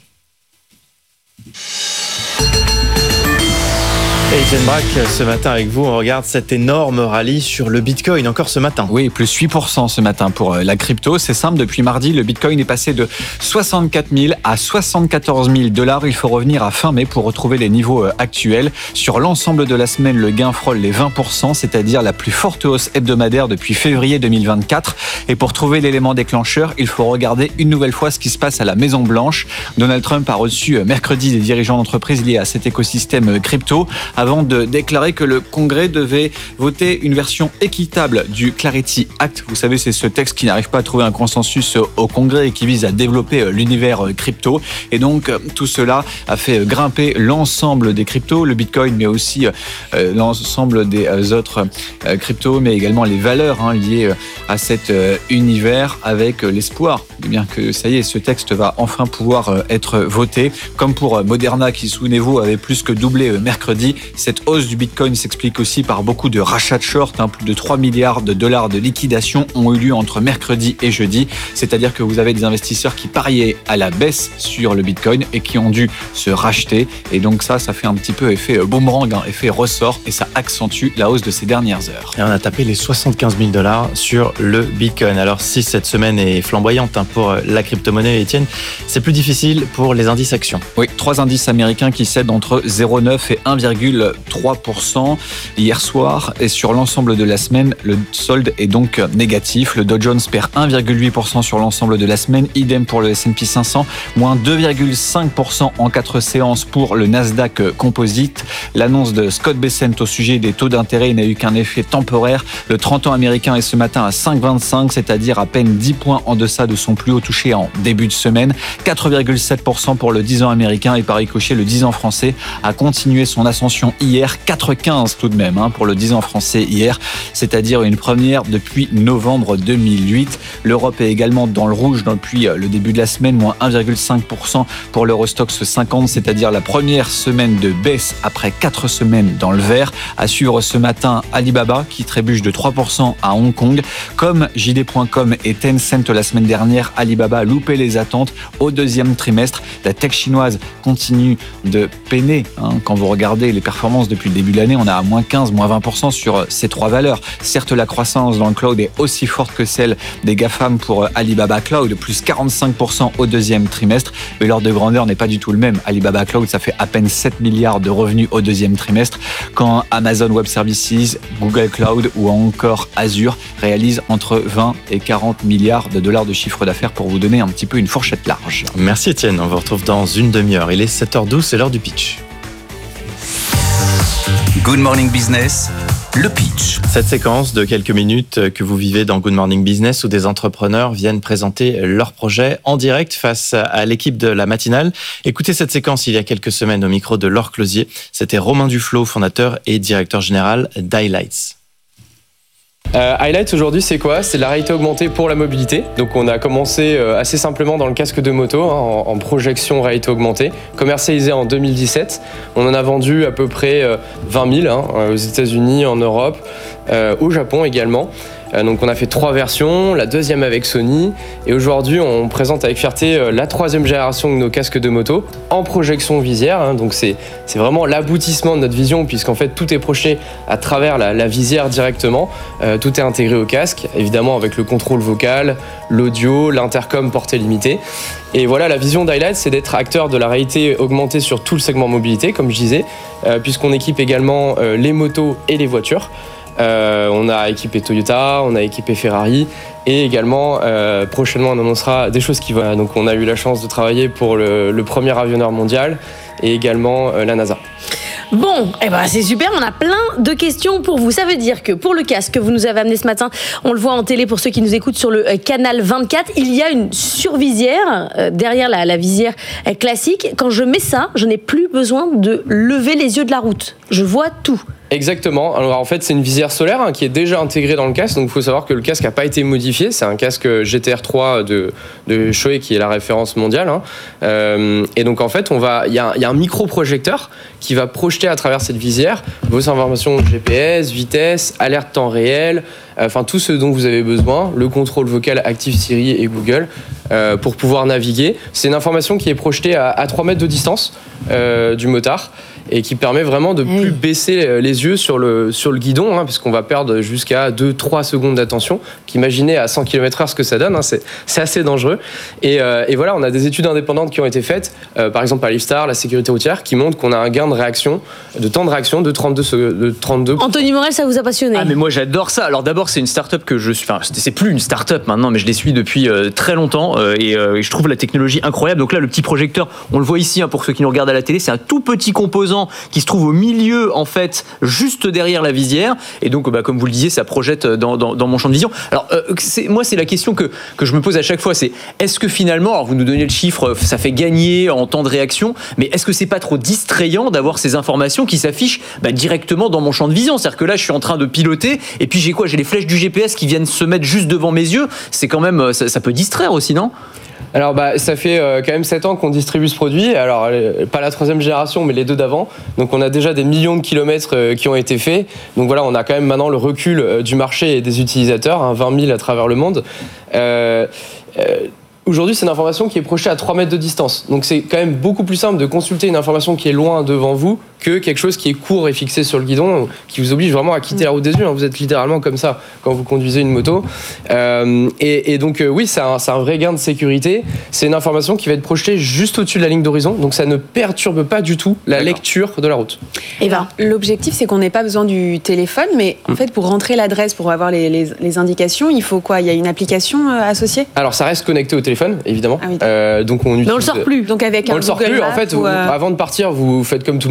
Et Étienne Braque, ce matin avec vous, on regarde cet énorme rallye sur le Bitcoin, encore ce matin. Oui, plus huit pour cent ce matin pour la crypto. C'est simple, depuis mardi, le Bitcoin est passé de soixante-quatre mille à soixante-quatorze mille dollars. Il faut revenir à fin mai pour retrouver les niveaux actuels. Sur l'ensemble de la semaine, le gain frôle les vingt pour cent, c'est-à-dire la plus forte hausse hebdomadaire depuis février deux mille vingt-quatre. Et pour trouver l'élément déclencheur, il faut regarder une nouvelle fois ce qui se passe à la Maison Blanche. Donald Trump a reçu mercredi des dirigeants d'entreprises liés à cet écosystème crypto, avant de déclarer que le Congrès devait voter une version équitable du Clarity Act. Vous savez, c'est ce texte qui n'arrive pas à trouver un consensus au Congrès et qui vise à développer l'univers crypto. Et donc, tout cela a fait grimper l'ensemble des cryptos, le Bitcoin, mais aussi euh, l'ensemble des euh, autres euh, cryptos, mais également les valeurs hein, liées à cet euh, univers, avec l'espoir eh bien, que ça y est, ce texte va enfin pouvoir euh, être voté. Comme pour Moderna, qui, souvenez-vous, avait plus que doublé euh, mercredi. Cette hausse du Bitcoin s'explique aussi par beaucoup de rachats de short. Hein. Plus de trois milliards de dollars de liquidation ont eu lieu entre mercredi et jeudi. C'est-à-dire que vous avez des investisseurs qui pariaient à la baisse sur le Bitcoin et qui ont dû se racheter. Et donc ça, ça fait un petit peu effet boomerang, hein, effet ressort, et ça accentue la hausse de ces dernières heures. Et on a tapé les soixante-quinze mille dollars sur le Bitcoin. Alors si cette semaine est flamboyante hein, pour la crypto-monnaie, Étienne, c'est plus difficile pour les indices actions. Oui, trois indices américains qui cèdent entre zéro virgule neuf et un virgule trois pour cent hier soir, et sur l'ensemble de la semaine, le solde est donc négatif. Le Dow Jones perd un virgule huit pour cent sur l'ensemble de la semaine, idem pour le S and P cinq cents, moins deux virgule cinq pour cent en quatre séances pour le Nasdaq Composite. L'annonce de Scott Bessent au sujet des taux d'intérêt n'a eu qu'un effet temporaire. Le trente ans américain est ce matin à cinq virgule vingt-cinq, c'est-à-dire à peine dix points en deçà de son plus haut touché en début de semaine. quatre virgule sept pour cent pour le dix ans américain et par ricochet, le dix ans français a continué son ascension hier. quatre virgule quinze tout de même hein, pour le dix ans français hier, c'est-à-dire une première depuis novembre deux mille huit. L'Europe est également dans le rouge depuis le début de la semaine, moins un virgule cinq pour cent pour l'Eurostoxx cinquante, c'est-à-dire la première semaine de baisse après quatre semaines dans le vert. À suivre ce matin, Alibaba qui trébuche de trois pour cent à Hong Kong. Comme J D point com et Tencent la semaine dernière, Alibaba a loupé les attentes au deuxième trimestre. La tech chinoise continue de peiner. Hein. Quand vous regardez les performances depuis le début de l'année, on a à moins quinze, moins vingt pour cent sur ces trois valeurs. Certes, la croissance dans le cloud est aussi forte que celle des GAFAM pour Alibaba Cloud, plus quarante-cinq pour cent au deuxième trimestre, mais l'ordre de grandeur n'est pas du tout le même. Alibaba Cloud, ça fait à peine sept milliards de revenus au deuxième trimestre, quand Amazon Web Services, Google Cloud ou encore Azure réalisent entre vingt et quarante milliards de dollars de chiffre d'affaires, pour vous donner un petit peu une fourchette large. Merci Étienne, on vous retrouve dans une demi-heure. Il est sept heures douze, c'est l'heure du pitch. Good Morning Business, le pitch. Cette séquence de quelques minutes que vous vivez dans Good Morning Business où des entrepreneurs viennent présenter leurs projets en direct face à l'équipe de la matinale. Écoutez cette séquence il y a quelques semaines au micro de Laure Closier. C'était Romain Duflo, fondateur et directeur général d'Highlights. Euh, Highlights aujourd'hui c'est quoi ? C'est de la réalité augmentée pour la mobilité. Donc on a commencé euh, assez simplement dans le casque de moto hein, en, en projection réalité augmentée, commercialisé en deux mille dix-sept. On en a vendu à peu près euh, vingt mille hein, aux États-Unis, en Europe, euh, au Japon également. Euh, donc on a fait trois versions, la deuxième avec Sony, et aujourd'hui on présente avec fierté euh, la troisième génération de nos casques de moto en projection visière. Hein, donc c'est, c'est vraiment l'aboutissement de notre vision, puisqu'en fait tout est projeté à travers la, la visière directement. Euh, tout est intégré au casque, évidemment avec le contrôle vocal, l'audio, l'intercom portée limitée. Et voilà, la vision d'Highlights, c'est d'être acteur de la réalité augmentée sur tout le segment mobilité, comme je disais, euh, puisqu'on équipe également euh, les motos et les voitures. Euh, on a équipé Toyota, on a équipé Ferrari et également euh, prochainement on annoncera des choses qui vont. Donc on a eu la chance de travailler pour le, le premier avionneur mondial et également euh, la NASA. Bon, eh ben c'est super, on a plein de questions pour vous. Ça veut dire que pour le casque que vous nous avez amené ce matin, on le voit en télé pour ceux qui nous écoutent sur le canal vingt-quatre, il y a une survisière euh, derrière la, la visière euh, classique. Quand je mets ça, je n'ai plus besoin de lever les yeux de la route. Je vois tout. Exactement. Alors en fait, c'est une visière solaire hein, qui est déjà intégrée dans le casque. Donc il faut savoir que le casque n'a pas été modifié. C'est un casque G T R trois de, de Shoei qui est la référence mondiale. Hein. Euh, et donc en fait, on va, il y a, y a un micro-projecteur qui va projeter à travers cette visière vos informations G P S, vitesse, alerte temps réel, enfin tout ce dont vous avez besoin, le contrôle vocal Active Siri et Google euh, pour pouvoir naviguer. C'est une information qui est projetée à, à trois mètres de distance euh, du motard, et qui permet vraiment de plus baisser les yeux sur le, sur le guidon, hein, parce qu'on va perdre jusqu'à deux à trois secondes d'attention. Imaginez à cent kilomètres heure ce que ça donne, hein, c'est, c'est assez dangereux. Et, euh, et voilà, on a des études indépendantes qui ont été faites, euh, par exemple par Lifestar, la sécurité routière, qui montrent qu'on a un gain de réaction, de temps de réaction de trente-deux. De trente-deux. Anthony Morel, ça vous a passionné ? Ah mais moi j'adore ça. Alors d'abord c'est une start-up que je suis, enfin c'est plus une start-up maintenant, mais je les suis depuis euh, très longtemps euh, et, euh, et je trouve la technologie incroyable. Donc là le petit projecteur, on le voit ici hein, pour ceux qui nous regardent à la télé, c'est un tout petit composant qui se trouve au milieu en fait, juste derrière la visière, et donc bah, comme vous le disiez, ça projette dans, dans, dans mon champ de vision. Alors euh, c'est, moi c'est la question que, que je me pose à chaque fois, c'est est-ce que finalement, alors vous nous donnez le chiffre, ça fait gagner en temps de réaction, mais est-ce que c'est pas trop distrayant d'avoir ces informations qui s'affichent bah, directement dans mon champ de vision ? C'est-à-dire que là je suis en train de piloter, et puis j'ai quoi ? J'ai les flèches du G P S qui viennent se mettre juste devant mes yeux, c'est quand même, ça, ça peut distraire aussi, non ? Alors bah, ça fait euh, quand même sept ans qu'on distribue ce produit, alors euh, pas la troisième génération mais les deux d'avant, donc on a déjà des millions de kilomètres euh, qui ont été faits, donc voilà, on a quand même maintenant le recul euh, du marché et des utilisateurs, hein, vingt mille à travers le monde. Euh, euh, Aujourd'hui, c'est une information qui est projetée à trois mètres de distance. Donc c'est quand même beaucoup plus simple de consulter une information qui est loin devant vous que quelque chose qui est court et fixé sur le guidon, qui vous oblige vraiment à quitter la route des yeux. Vous êtes littéralement comme ça quand vous conduisez une moto. Euh, et, et donc euh, oui, c'est un, c'est un vrai gain de sécurité. C'est une information qui va être projetée juste au-dessus de la ligne d'horizon, donc ça ne perturbe pas du tout la D'accord. lecture de la route. Eva, l'objectif, c'est qu'on n'ait pas besoin du téléphone, mais en fait, pour rentrer l'adresse, pour avoir les, les, les indications, il faut quoi ? Il y a une application euh, associée ? Alors ça reste connecté au téléphone. Évidemment. Ah oui. euh, donc on utilise. Mais on le sort plus. Donc avec on un le sort Google plus. Maps En fait, ou vous, euh... avant de partir, vous faites comme tout le monde. Hein, vous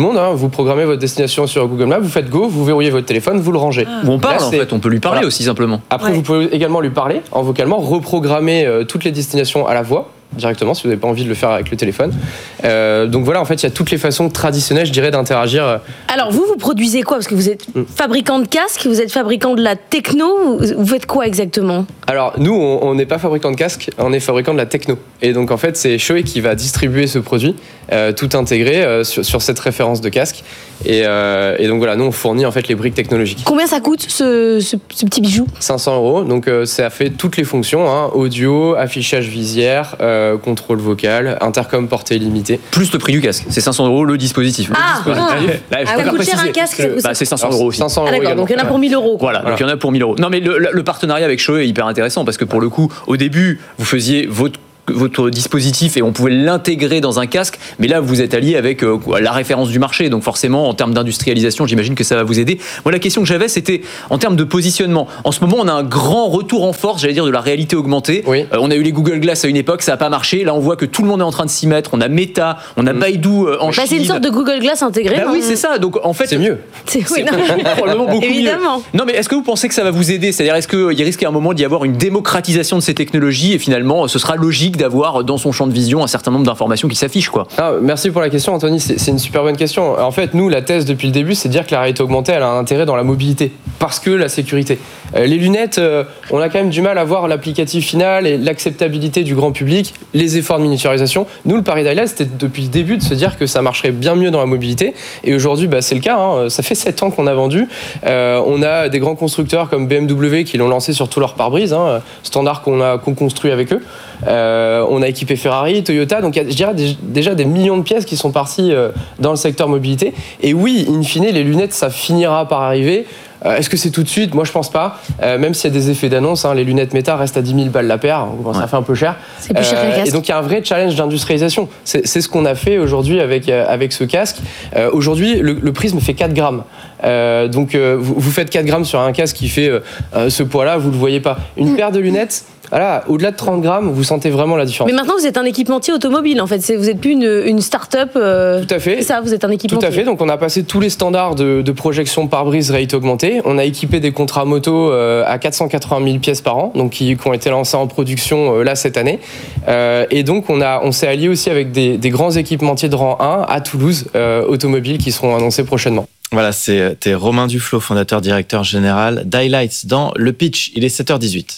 vous programmez votre destination sur Google Maps, vous faites go, vous verrouillez votre téléphone, vous le rangez. Ou on parle, Là, en fait, on peut lui parler voilà. aussi simplement. Après, Ouais. vous pouvez également lui parler en vocalement, reprogrammer euh, toutes les destinations à la voix directement si vous n'avez pas envie de le faire avec le téléphone. Euh, donc voilà, en fait, il y a toutes les façons traditionnelles, je dirais, d'interagir. Alors vous, vous produisez quoi? Parce que vous êtes fabricant de casques, vous êtes fabricant de la techno, vous, vous faites quoi exactement? Alors nous, on n'est pas fabricant de casques, on est fabricant de la techno. Et donc en fait, c'est Shoei qui va distribuer ce produit, euh, tout intégré euh, sur, sur cette référence de casque. Et, euh, et donc voilà, nous on fournit en fait les briques technologiques. Combien ça coûte ce, ce, ce petit bijou? cinq cents euros, donc euh, ça fait toutes les fonctions, hein, audio, affichage visière, euh, contrôle vocal, intercom portée limitée. Plus le prix du casque, c'est cinq cents euros le dispositif. Ah, le dispositif. ah. Là, je Ah, préfère ça coûte cher préciser. un casque, ça coûte Bah, c'est cinq cents Alors, euros aussi. cinq cents euros Ah d'accord, donc il y en a pour mille euros. Voilà, Voilà. donc il y en a pour mille euros. Non mais le, le- le partenariat avec Shoei est hyper intéressant parce que pour le coup, au début, vous faisiez votre votre dispositif et on pouvait l'intégrer dans un casque, mais là vous êtes allié avec euh, la référence du marché, donc forcément en termes d'industrialisation j'imagine que ça va vous aider. Moi la question que j'avais c'était en termes de positionnement. En ce moment on a un grand retour en force, j'allais dire, de la réalité augmentée. Oui. Euh, on a eu les Google Glass à une époque, ça n'a pas marché, là on voit que tout le monde est en train de s'y mettre, on a Meta, on a Mm. Baidu euh, en Bah, Chine. c'est une sorte de Google Glass intégré. Bah non oui c'est ça, donc en fait C'est mieux. C'est oui, non. probablement beaucoup Évidemment. mieux. Non mais est-ce que vous pensez que ça va vous aider? C'est-à-dire est-ce qu'il risque à un moment d'y avoir une démocratisation de ces technologies et finalement ce sera logique d'avoir dans son champ de vision un certain nombre d'informations qui s'affichent quoi? Ah, merci pour la question Anthony, c'est c'est une super bonne question. En fait nous la thèse depuis le début c'est de dire que la réalité augmentée elle a un intérêt dans la mobilité parce que la sécurité. Euh, les lunettes euh, on a quand même du mal à voir l'applicatif final et l'acceptabilité du grand public, les efforts de miniaturisation. Nous le pari d'Ayla c'était depuis le début de se dire que ça marcherait bien mieux dans la mobilité et aujourd'hui bah, c'est le cas, hein. Ça fait sept ans qu'on a vendu. Euh, on a des grands constructeurs comme B M W qui l'ont lancé sur tous leurs pare-brise, hein, standard qu'on a qu'on construit avec eux. Euh, on a équipé Ferrari, Toyota, donc il y a je dirais, des- déjà des millions de pièces qui sont parties euh, dans le secteur mobilité. Et oui, in fine, les lunettes, ça finira par arriver. Euh, Est-ce que c'est tout de suite? Moi, je pense pas. Euh, même s'il y a des effets d'annonce, hein, les lunettes Meta restent à dix mille balles la paire. Bon, ça fait un peu cher. C'est plus cher que le casque. Et donc, il y a un vrai challenge d'industrialisation. C'est c'est ce qu'on a fait aujourd'hui avec, euh, avec ce casque. Euh, aujourd'hui, le, le prisme fait quatre grammes. Euh, donc, euh, vous, vous faites quatre grammes sur un casque qui fait euh, euh, ce poids-là, vous le voyez pas. Une paire de lunettes, voilà, au-delà de trente grammes, vous sentez vraiment la différence. Mais maintenant vous êtes un équipementier automobile en fait, c'est- vous n'êtes plus une, une start-up. euh, Tout à fait. C'est ça, vous êtes un Tout équipementier. à fait. Donc, on a passé tous les standards de, de projection pare-brise réalité augmentée. On a équipé des contrats moto euh, à quatre cent quatre-vingt mille pièces par an, donc qui, qui ont été lancés en production euh, là cette année. Euh, et donc, on a, on s'est allié aussi avec des, des grands équipementiers de rang un à Toulouse, euh, automobiles, qui seront annoncés prochainement. Voilà, c'était Romain Duflot, fondateur directeur général d'Highlights dans le pitch. Il est sept heures dix-huit.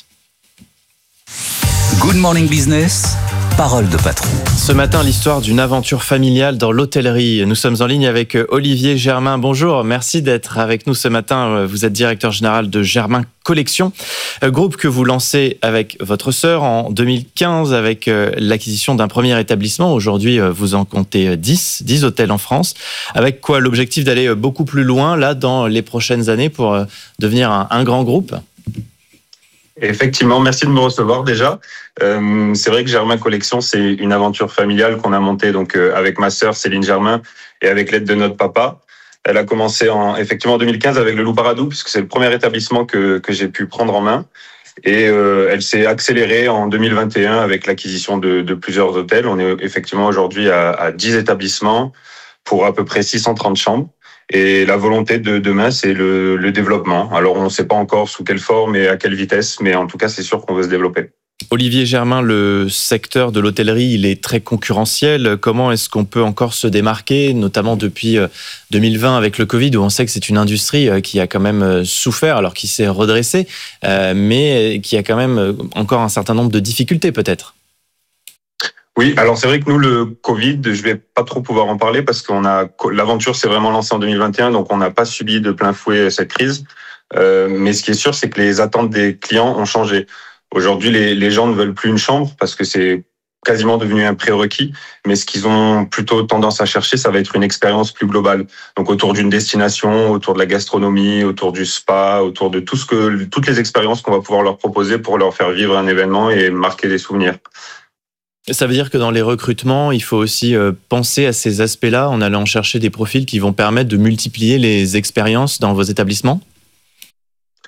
Good Morning Business, parole de patron. Ce matin, l'histoire d'une aventure familiale dans l'hôtellerie. Nous sommes en ligne avec Olivier Germain. Bonjour, merci d'être avec nous ce matin. Vous êtes directeur général de Germain Collection, groupe que vous lancez avec votre sœur en deux mille quinze avec l'acquisition d'un premier établissement. Aujourd'hui, vous en comptez dix, dix hôtels en France. Avec quoi l'objectif d'aller beaucoup plus loin là dans les prochaines années pour devenir un, un grand groupe? Effectivement, merci de me recevoir déjà. Euh, c'est vrai que Germain Collection, c'est une aventure familiale qu'on a montée donc euh, avec ma sœur Céline Germain et avec l'aide de notre papa. Elle a commencé en effectivement en deux mille quinze avec le Loup Paradou puisque c'est le premier établissement que que j'ai pu prendre en main. Et euh, elle s'est accélérée en deux mille vingt et un avec l'acquisition de, de plusieurs hôtels. On est effectivement aujourd'hui à, à dix établissements pour à peu près six cent trente chambres. Et la volonté de demain, c'est le, le développement. Alors, on ne sait pas encore sous quelle forme et à quelle vitesse, mais en tout cas, c'est sûr qu'on veut se développer. Olivier Germain, le secteur de l'hôtellerie, il est très concurrentiel. Comment est-ce qu'on peut encore se démarquer, notamment depuis deux mille vingt avec le Covid, où on sait que c'est une industrie qui a quand même souffert, alors qui s'est redressée, mais qui a quand même encore un certain nombre de difficultés peut-être? Oui, alors c'est vrai que nous, le Covid, je vais pas trop pouvoir en parler parce qu'on a l'aventure s'est vraiment lancée en deux mille vingt et un, donc on n'a pas subi de plein fouet cette crise. Euh, mais ce qui est sûr, c'est que les attentes des clients ont changé. Aujourd'hui, les, les gens ne veulent plus une chambre parce que c'est quasiment devenu un prérequis. Mais ce qu'ils ont plutôt tendance à chercher, ça va être une expérience plus globale. Donc autour d'une destination, autour de la gastronomie, autour du spa, autour de tout ce que toutes les expériences qu'on va pouvoir leur proposer pour leur faire vivre un événement et marquer des souvenirs. Ça veut dire que dans les recrutements, il faut aussi penser à ces aspects-là en allant chercher des profils qui vont permettre de multiplier les expériences dans vos établissements?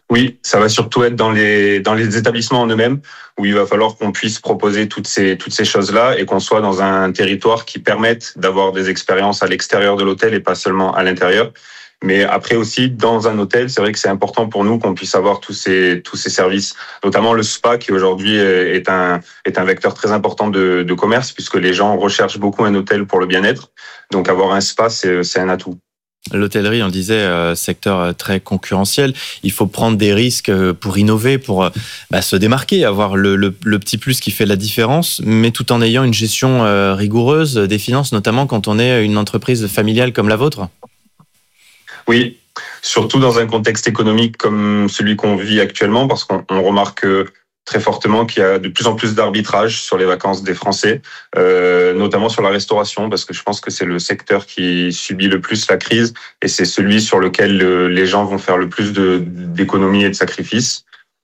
Oui, ça va surtout être dans les dans les établissements en eux-mêmes où il va falloir qu'on puisse proposer toutes ces toutes ces choses-là et qu'on soit dans un territoire qui permette d'avoir des expériences à l'extérieur de l'hôtel et pas seulement à l'intérieur. Mais après aussi, dans un hôtel, c'est vrai que c'est important pour nous qu'on puisse avoir tous ces tous ces services, notamment le spa qui aujourd'hui est un est un vecteur très important de, de commerce puisque les gens recherchent beaucoup un hôtel pour le bien-être. Donc avoir un spa, c'est c'est un atout. L'hôtellerie, on le disait, euh, secteur très concurrentiel. Il faut prendre des risques pour innover, pour euh, bah, se démarquer, avoir le, le, le petit plus qui fait la différence, mais tout en ayant une gestion euh, rigoureuse des finances, notamment quand on est une entreprise familiale comme la vôtre. Oui, surtout dans un contexte économique comme celui qu'on vit actuellement, parce qu'on on remarque très fortement qu'il y a de plus en plus d'arbitrage sur les vacances des Français, euh, notamment sur la restauration, parce que je pense que c'est le secteur qui subit le plus la crise et c'est celui sur lequel le, les gens vont faire le plus de, d'économies et de sacrifices.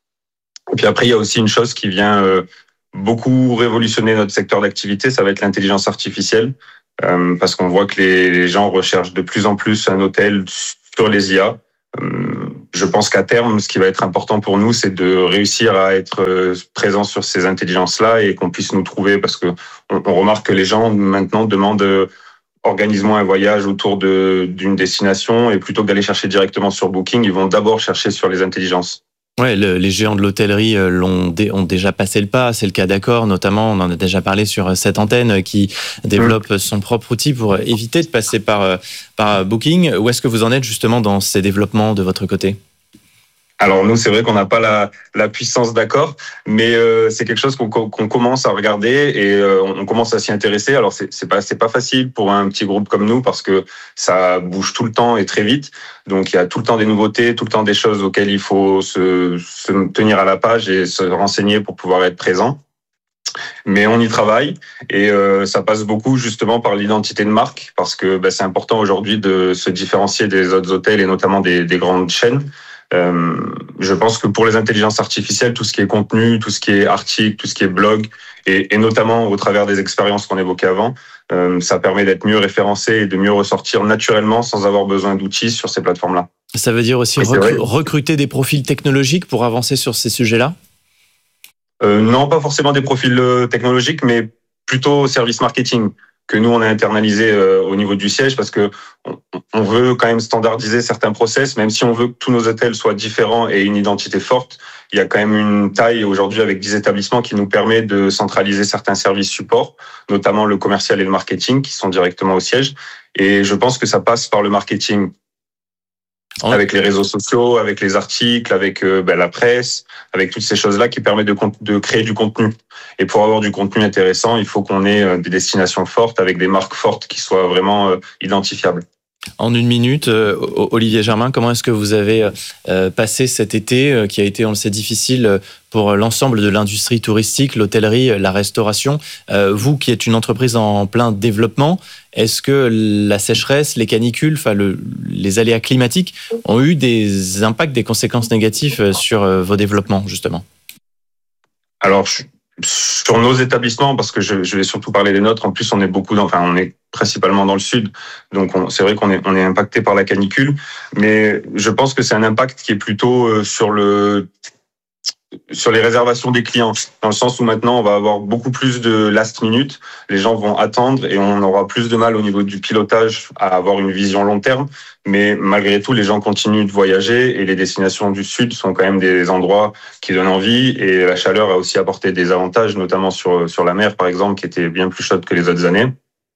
Et puis après, il y a aussi une chose qui vient euh, beaucoup révolutionner notre secteur d'activité, ça va être l'intelligence artificielle. Euh, parce qu'on voit que les, les gens recherchent de plus en plus un hôtel sur les I A. Euh, je pense qu'à terme, ce qui va être important pour nous, c'est de réussir à être euh, présent sur ces intelligences-là et qu'on puisse nous trouver, parce que on, on remarque que les gens maintenant demandent euh, organise-moi un voyage autour de, d'une destination et plutôt que d'aller chercher directement sur Booking, ils vont d'abord chercher sur les intelligences. Ouais, le, les géants de l'hôtellerie l'ont dé, ont déjà passé le pas. C'est le cas d'Accor, notamment. On en a déjà parlé sur cette antenne qui développe mmh. son propre outil pour éviter de passer par, par Booking. Où est-ce que vous en êtes justement dans ces développements de votre côté ? Alors nous, c'est vrai qu'on n'a pas la, la puissance d'Accor, mais euh, c'est quelque chose qu'on, qu'on commence à regarder et euh, on commence à s'y intéresser. Alors c'est, c'est pas c'est pas facile pour un petit groupe comme nous parce que ça bouge tout le temps et très vite. Donc il y a tout le temps des nouveautés, tout le temps des choses auxquelles il faut se, se tenir à la page et se renseigner pour pouvoir être présent. Mais on y travaille et euh, ça passe beaucoup justement par l'identité de marque parce que bah, c'est important aujourd'hui de se différencier des autres hôtels et notamment des, des grandes chaînes. Euh, je pense que pour les intelligences artificielles, tout ce qui est contenu, tout ce qui est article, tout ce qui est blog, et, et notamment au travers des expériences qu'on évoquait avant, euh, ça permet d'être mieux référencé et de mieux ressortir naturellement sans avoir besoin d'outils sur ces plateformes-là. Ça veut dire aussi recru- recruter des profils technologiques pour avancer sur ces sujets-là ? euh, Non, pas forcément des profils technologiques, mais plutôt service marketing que nous on a internalisé euh, au niveau du siège parce que on, on veut quand même standardiser certains process, même si on veut que tous nos hôtels soient différents et une identité forte. Il y a quand même une taille aujourd'hui avec dix établissements qui nous permet de centraliser certains services supports, notamment le commercial et le marketing qui sont directement au siège. Et je pense que ça passe par le marketing. Avec les réseaux sociaux, avec les articles, avec euh, ben, la presse, avec toutes ces choses-là qui permettent de, de créer du contenu. Et pour avoir du contenu intéressant, il faut qu'on ait euh, des destinations fortes avec des marques fortes qui soient vraiment euh, identifiables. En une minute, euh, Olivier Germain, comment est-ce que vous avez euh, passé cet été euh, qui a été, on le sait, difficile pour l'ensemble de l'industrie touristique, l'hôtellerie, la restauration ? euh, Vous qui êtes une entreprise en plein développement, est-ce que la sécheresse, les canicules, enfin le, les aléas climatiques ont eu des impacts, des conséquences négatives sur euh, vos développements, justement ? Alors, je... sur nos établissements, parce que je, je vais surtout parler des nôtres. En plus, on est beaucoup, dans, enfin, on est principalement dans le sud, donc on, c'est vrai qu'on est, on est impacté par la canicule. Mais je pense que c'est un impact qui est plutôt euh, sur le, sur les réservations des clients, dans le sens où maintenant on va avoir beaucoup plus de last minute. Les gens vont attendre et on aura plus de mal au niveau du pilotage à avoir une vision long terme. Mais malgré tout, les gens continuent de voyager et les destinations du Sud sont quand même des endroits qui donnent envie et la chaleur a aussi apporté des avantages, notamment sur, sur la mer, par exemple, qui était bien plus chaude que les autres années.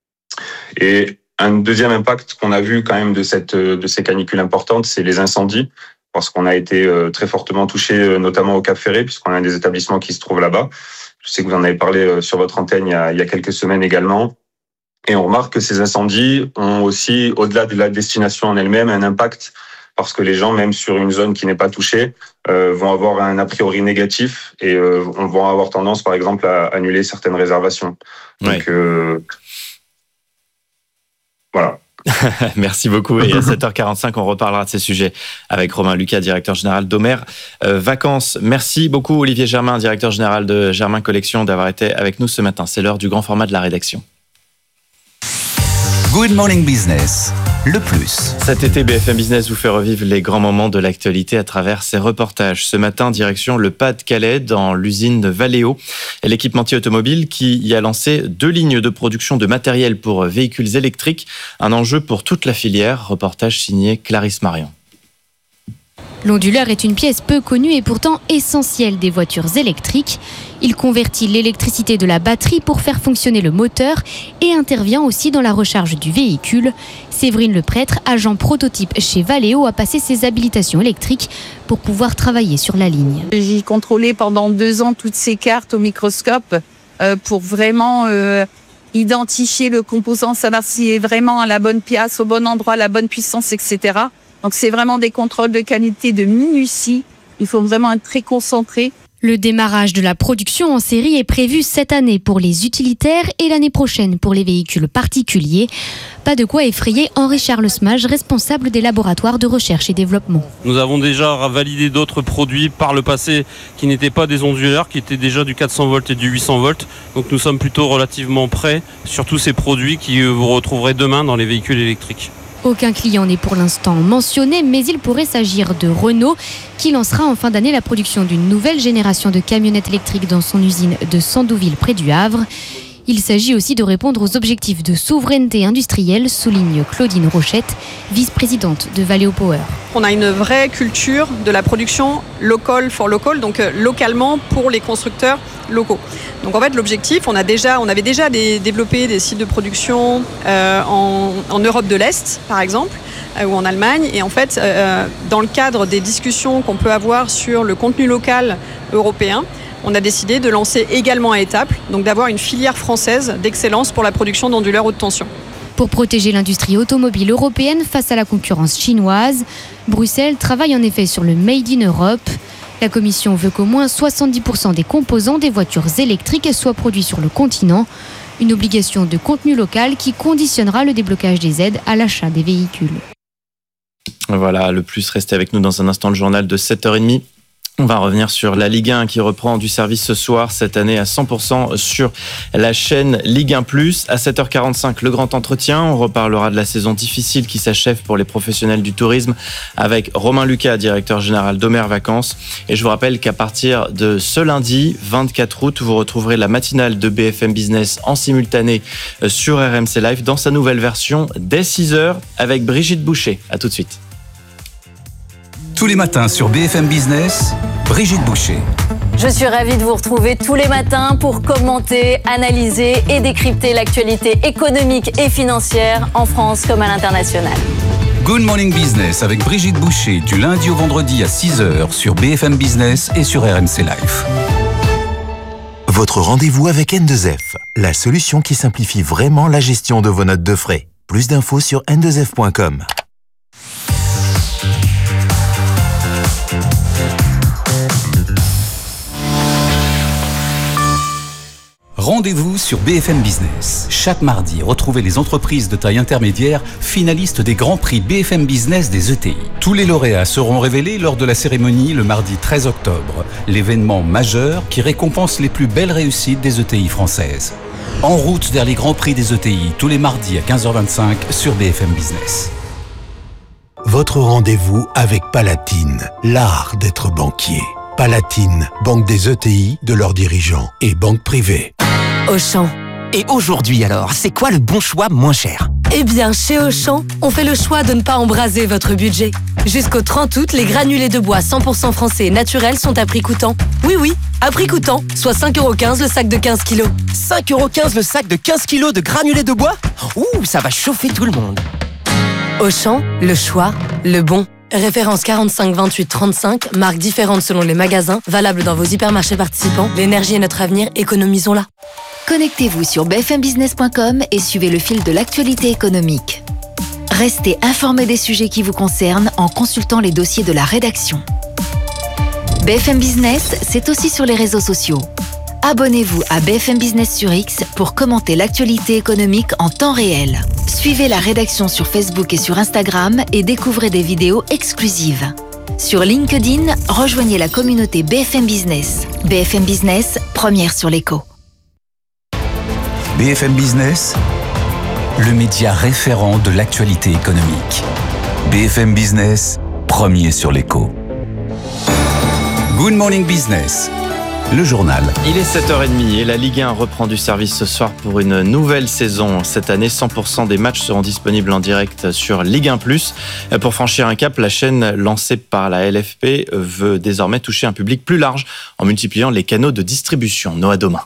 Et un deuxième impact qu'on a vu quand même de, cette, de ces canicules importantes, c'est les incendies, parce qu'on a été très fortement touché, notamment au Cap Ferré, puisqu'on a des établissements qui se trouvent là-bas. Je sais que vous en avez parlé sur votre antenne il y a, il y a quelques semaines également. Et on remarque que ces incendies ont aussi, au-delà de la destination en elle-même, un impact parce que les gens, même sur une zone qui n'est pas touchée, euh, vont avoir un a priori négatif et euh, on va avoir tendance, par exemple, à annuler certaines réservations. Ouais. Donc, euh, voilà. Merci beaucoup. Et à sept heures quarante-cinq, on reparlera de ces sujets avec Romain Lucas, directeur général d'Omer euh, Vacances. Merci beaucoup, Olivier Germain, directeur général de Germain Collection, d'avoir été avec nous ce matin. C'est l'heure du grand format de la rédaction. Good Morning Business, le plus. Cet été, B F M Business vous fait revivre les grands moments de l'actualité à travers ses reportages. Ce matin, direction le Pas-de-Calais, dans l'usine de Valeo, et l'équipementier automobile qui y a lancé deux lignes de production de matériel pour véhicules électriques. Un enjeu pour toute la filière. Reportage signé Clarisse Marion. L'onduleur est une pièce peu connue et pourtant essentielle des voitures électriques. Il convertit l'électricité de la batterie pour faire fonctionner le moteur et intervient aussi dans la recharge du véhicule. Séverine Leprêtre, agent prototype chez Valeo, a passé ses habilitations électriques pour pouvoir travailler sur la ligne. J'ai contrôlé pendant deux ans toutes ces cartes au microscope euh, pour vraiment euh, identifier le composant, savoir s'il est vraiment à la bonne pièce, au bon endroit, la bonne puissance, et cetera. Donc c'est vraiment des contrôles de qualité, de minutie. Il faut vraiment être très concentré. Le démarrage de la production en série est prévu cette année pour les utilitaires et l'année prochaine pour les véhicules particuliers. Pas de quoi effrayer Henri-Charles Smage, responsable des laboratoires de recherche et développement. Nous avons déjà validé d'autres produits par le passé qui n'étaient pas des onduleurs, qui étaient déjà du quatre cents volts et du huit cents volts. Donc nous sommes plutôt relativement prêts sur tous ces produits qui vous retrouverez demain dans les véhicules électriques. Aucun client n'est pour l'instant mentionné, mais il pourrait s'agir de Renault, qui lancera en fin d'année la production d'une nouvelle génération de camionnettes électriques dans son usine de Sandouville près du Havre. Il s'agit aussi de répondre aux objectifs de souveraineté industrielle, souligne Claudine Rochette, vice-présidente de Valeo Power. On a une vraie culture de la production local for local, donc localement pour les constructeurs locaux. Donc en fait l'objectif, on a déjà, on avait déjà des, développé des sites de production euh, en, en Europe de l'Est par exemple, euh, ou en Allemagne, et en fait euh, dans le cadre des discussions qu'on peut avoir sur le contenu local européen, on a décidé de lancer également à Étaples, donc d'avoir une filière française d'excellence pour la production d'onduleurs haute tension. Pour protéger l'industrie automobile européenne face à la concurrence chinoise, Bruxelles travaille en effet sur le Made in Europe. La Commission veut qu'au moins soixante-dix pour cent des composants des voitures électriques soient produits sur le continent. Une obligation de contenu local qui conditionnera le déblocage des aides à l'achat des véhicules. Voilà, le plus, restez avec nous dans un instant, le journal de sept heures trente. On va revenir sur la Ligue un qui reprend du service ce soir, cette année à cent pour cent sur la chaîne Ligue un plus. À sept heures quarante-cinq, le grand entretien. On reparlera de la saison difficile qui s'achève pour les professionnels du tourisme avec Romain Lucas, directeur général d'Omer Vacances. Et je vous rappelle qu'à partir de ce lundi, vingt-quatre août, vous retrouverez la matinale de B F M Business en simultané sur R M C Live dans sa nouvelle version dès six heures avec Brigitte Boucher. À tout de suite. Tous les matins sur B F M Business, Brigitte Boucher. Je suis ravie de vous retrouver tous les matins pour commenter, analyser et décrypter l'actualité économique et financière en France comme à l'international. Good Morning Business avec Brigitte Boucher du lundi au vendredi à six heures sur B F M Business et sur R M C Live. Votre rendez-vous avec N deux F, la solution qui simplifie vraiment la gestion de vos notes de frais. Plus d'infos sur N deux F point com. Rendez-vous sur B F M Business. Chaque mardi, retrouvez les entreprises de taille intermédiaire finalistes des grands prix B F M Business des E T I. Tous les lauréats seront révélés lors de la cérémonie le mardi treize octobre, l'événement majeur qui récompense les plus belles réussites des E T I françaises. En route vers les grands prix des E T I, tous les mardis à quinze heures vingt-cinq sur B F M Business. Votre rendez-vous avec Palatine, l'art d'être banquier. Palatine, banque des E T I, de leurs dirigeants et banque privée. Auchan. Et aujourd'hui alors, c'est quoi le bon choix moins cher? Eh bien, chez Auchan, on fait le choix de ne pas embraser votre budget. Jusqu'au trente août, les granulés de bois cent pour cent français et naturels sont à prix coûtant. Oui, oui, à prix coûtant, soit cinq euros quinze le sac de quinze kilos. cinq euros quinze le sac de quinze kilos de granulés de bois? Ouh, ça va chauffer tout le monde. Auchan, le choix, le bon. Référence quarante-cinq vingt-huit trente-cinq, marque différente selon les magasins, valable dans vos hypermarchés participants. L'énergie est notre avenir, économisons-la. Connectez-vous sur b f m business point com et suivez le fil de l'actualité économique. Restez informé des sujets qui vous concernent en consultant les dossiers de la rédaction. B F M Business, c'est aussi sur les réseaux sociaux. Abonnez-vous à B F M Business sur X pour commenter l'actualité économique en temps réel. Suivez la rédaction sur Facebook et sur Instagram et découvrez des vidéos exclusives. Sur LinkedIn, rejoignez la communauté B F M Business. B F M Business, première sur l'écho. B F M Business, le média référent de l'actualité économique. B F M Business, premier sur l'écho. Good Morning Business, le journal. Il est sept heures trente et la Ligue un reprend du service ce soir pour une nouvelle saison. Cette année, cent pour cent des matchs seront disponibles en direct sur Ligue un plus. Pour franchir un cap, la chaîne lancée par la L F P veut désormais toucher un public plus large en multipliant les canaux de distribution. Noah Domain.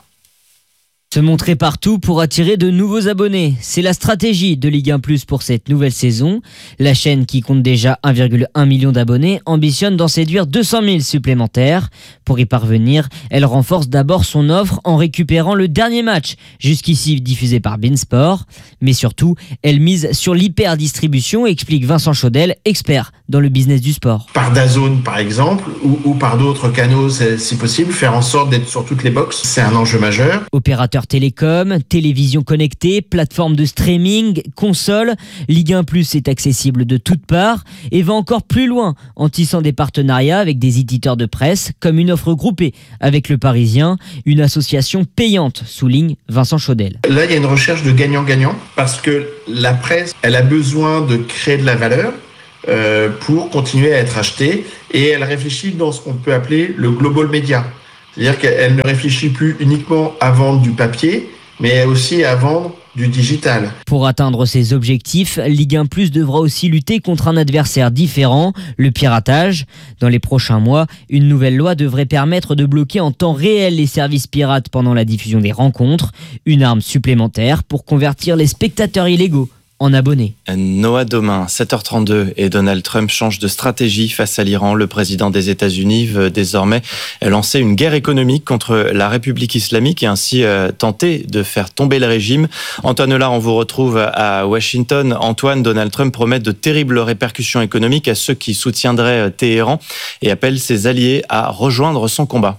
Se montrer partout pour attirer de nouveaux abonnés. C'est la stratégie de Ligue un plus pour cette nouvelle saison. La chaîne, qui compte déjà un virgule un million d'abonnés, ambitionne d'en séduire deux cent mille supplémentaires. Pour y parvenir, elle renforce d'abord son offre en récupérant le dernier match, jusqu'ici diffusé par beIN Mais surtout, elle mise sur l'hyper-distribution, explique Vincent Chaudel, expert dans le business du sport. Par DAZN par exemple, ou, ou par d'autres canaux si possible, faire en sorte d'être sur toutes les boxes, c'est un enjeu majeur. Opérateur télécom, télévision connectée, plateforme de streaming, console, Ligue un plus est accessible de toutes parts et va encore plus loin en tissant des partenariats avec des éditeurs de presse, comme une offre groupée avec Le Parisien, une association payante, souligne Vincent Chaudel. Là, il y a une recherche de gagnant-gagnant parce que la presse, elle a besoin de créer de la valeur euh, pour continuer à être achetée et elle réfléchit dans ce qu'on peut appeler le global media. C'est-à-dire qu'elle ne réfléchit plus uniquement à vendre du papier, mais aussi à vendre du digital. Pour atteindre ces objectifs, Ligue un plus devra aussi lutter contre un adversaire différent, le piratage. Dans les prochains mois, une nouvelle loi devrait permettre de bloquer en temps réel les services pirates pendant la diffusion des rencontres, une arme supplémentaire pour convertir les spectateurs illégaux en abonnés. Noah Domain, sept heures trente-deux et Donald Trump change de stratégie face à l'Iran. Le président des États-Unis veut désormais lancer une guerre économique contre la République islamique et ainsi tenter de faire tomber le régime. Antoine Hollard, on vous retrouve à Washington. Antoine, Donald Trump promet de terribles répercussions économiques à ceux qui soutiendraient Téhéran et appelle ses alliés à rejoindre son combat.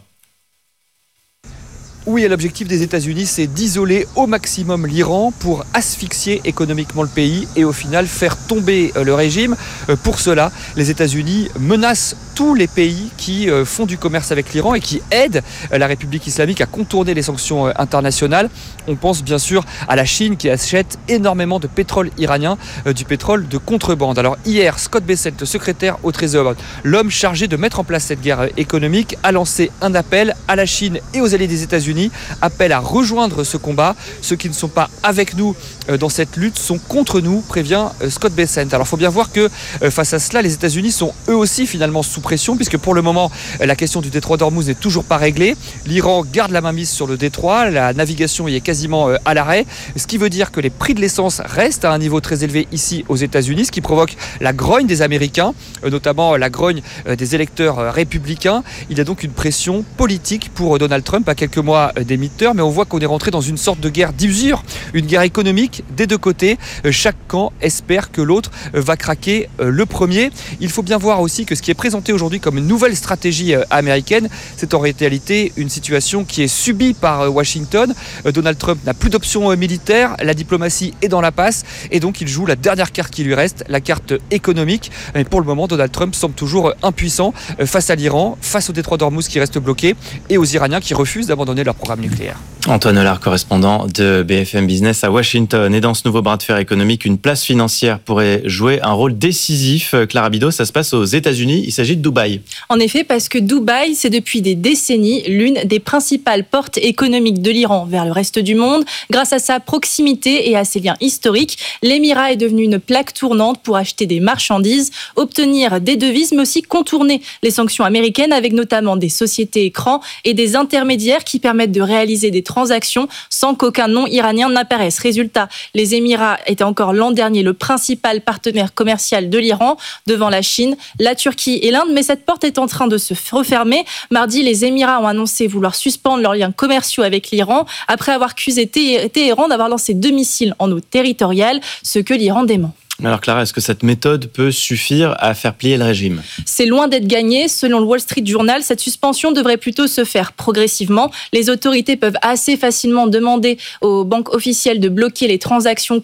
Oui, l'objectif des États-Unis, c'est d'isoler au maximum l'Iran pour asphyxier économiquement le pays et au final faire tomber le régime. Pour cela, les États-Unis menacent tous les pays qui font du commerce avec l'Iran et qui aident la République islamique à contourner les sanctions internationales. On pense bien sûr à la Chine qui achète énormément de pétrole iranien, du pétrole de contrebande. Alors hier, Scott Bessent, le secrétaire au Trésor, l'homme chargé de mettre en place cette guerre économique, a lancé un appel à la Chine et aux alliés des États-Unis. Appelle à rejoindre ce combat. Ceux qui ne sont pas avec nous dans cette lutte sont contre nous, prévient Scott Bessent. Alors il faut bien voir que face à cela, les États-Unis sont eux aussi finalement sous pression, puisque pour le moment, la question du détroit d'Ormuz n'est toujours pas réglée. L'Iran garde la mainmise sur le détroit, la navigation y est quasiment à l'arrêt, ce qui veut dire que les prix de l'essence restent à un niveau très élevé ici aux États-Unis, ce qui provoque la grogne des Américains, notamment la grogne des électeurs républicains. Il y a donc une pression politique pour Donald Trump à quelques mois des midterms, mais on voit qu'on est rentré dans une sorte de guerre d'usure, une guerre économique des deux côtés. Chaque camp espère que l'autre va craquer le premier. Il faut bien voir aussi que ce qui est présenté aujourd'hui comme une nouvelle stratégie américaine, c'est en réalité une situation qui est subie par Washington. Donald Trump n'a plus d'option militaire, la diplomatie est dans la passe et donc il joue la dernière carte qui lui reste, la carte économique. Mais pour le moment, Donald Trump semble toujours impuissant face à l'Iran, face au détroit d'Ormuz qui reste bloqué et aux Iraniens qui refusent d'abandonner leur programme nucléaire. Antoine Hollard, correspondant de B F M Business à Washington. Et dans ce nouveau bras de fer économique, une place financière pourrait jouer un rôle décisif. Clara Bidot, ça se passe aux États-Unis. Il s'agit de Dubaï. En effet, parce que Dubaï, c'est depuis des décennies l'une des principales portes économiques de l'Iran vers le reste du monde. Grâce à sa proximité et à ses liens historiques, l'émirat est devenu une plaque tournante pour acheter des marchandises, obtenir des devises, mais aussi contourner les sanctions américaines avec notamment des sociétés écrans et des intermédiaires qui permettent de réaliser des transactions sans qu'aucun nom iranien n'apparaisse. Résultat, les Émirats étaient encore l'an dernier le principal partenaire commercial de l'Iran devant la Chine, la Turquie et l'Inde, mais cette porte est en train de se refermer. Mardi, les Émirats ont annoncé vouloir suspendre leurs liens commerciaux avec l'Iran après avoir accusé Téhéran d'avoir lancé deux missiles en eau territoriale, ce que l'Iran dément. Alors Clara, est-ce que cette méthode peut suffire à faire plier le régime ? C'est loin d'être gagné. Selon le Wall Street Journal, cette suspension devrait plutôt se faire progressivement. Les autorités peuvent assez facilement demander aux banques officielles de bloquer les transactions con-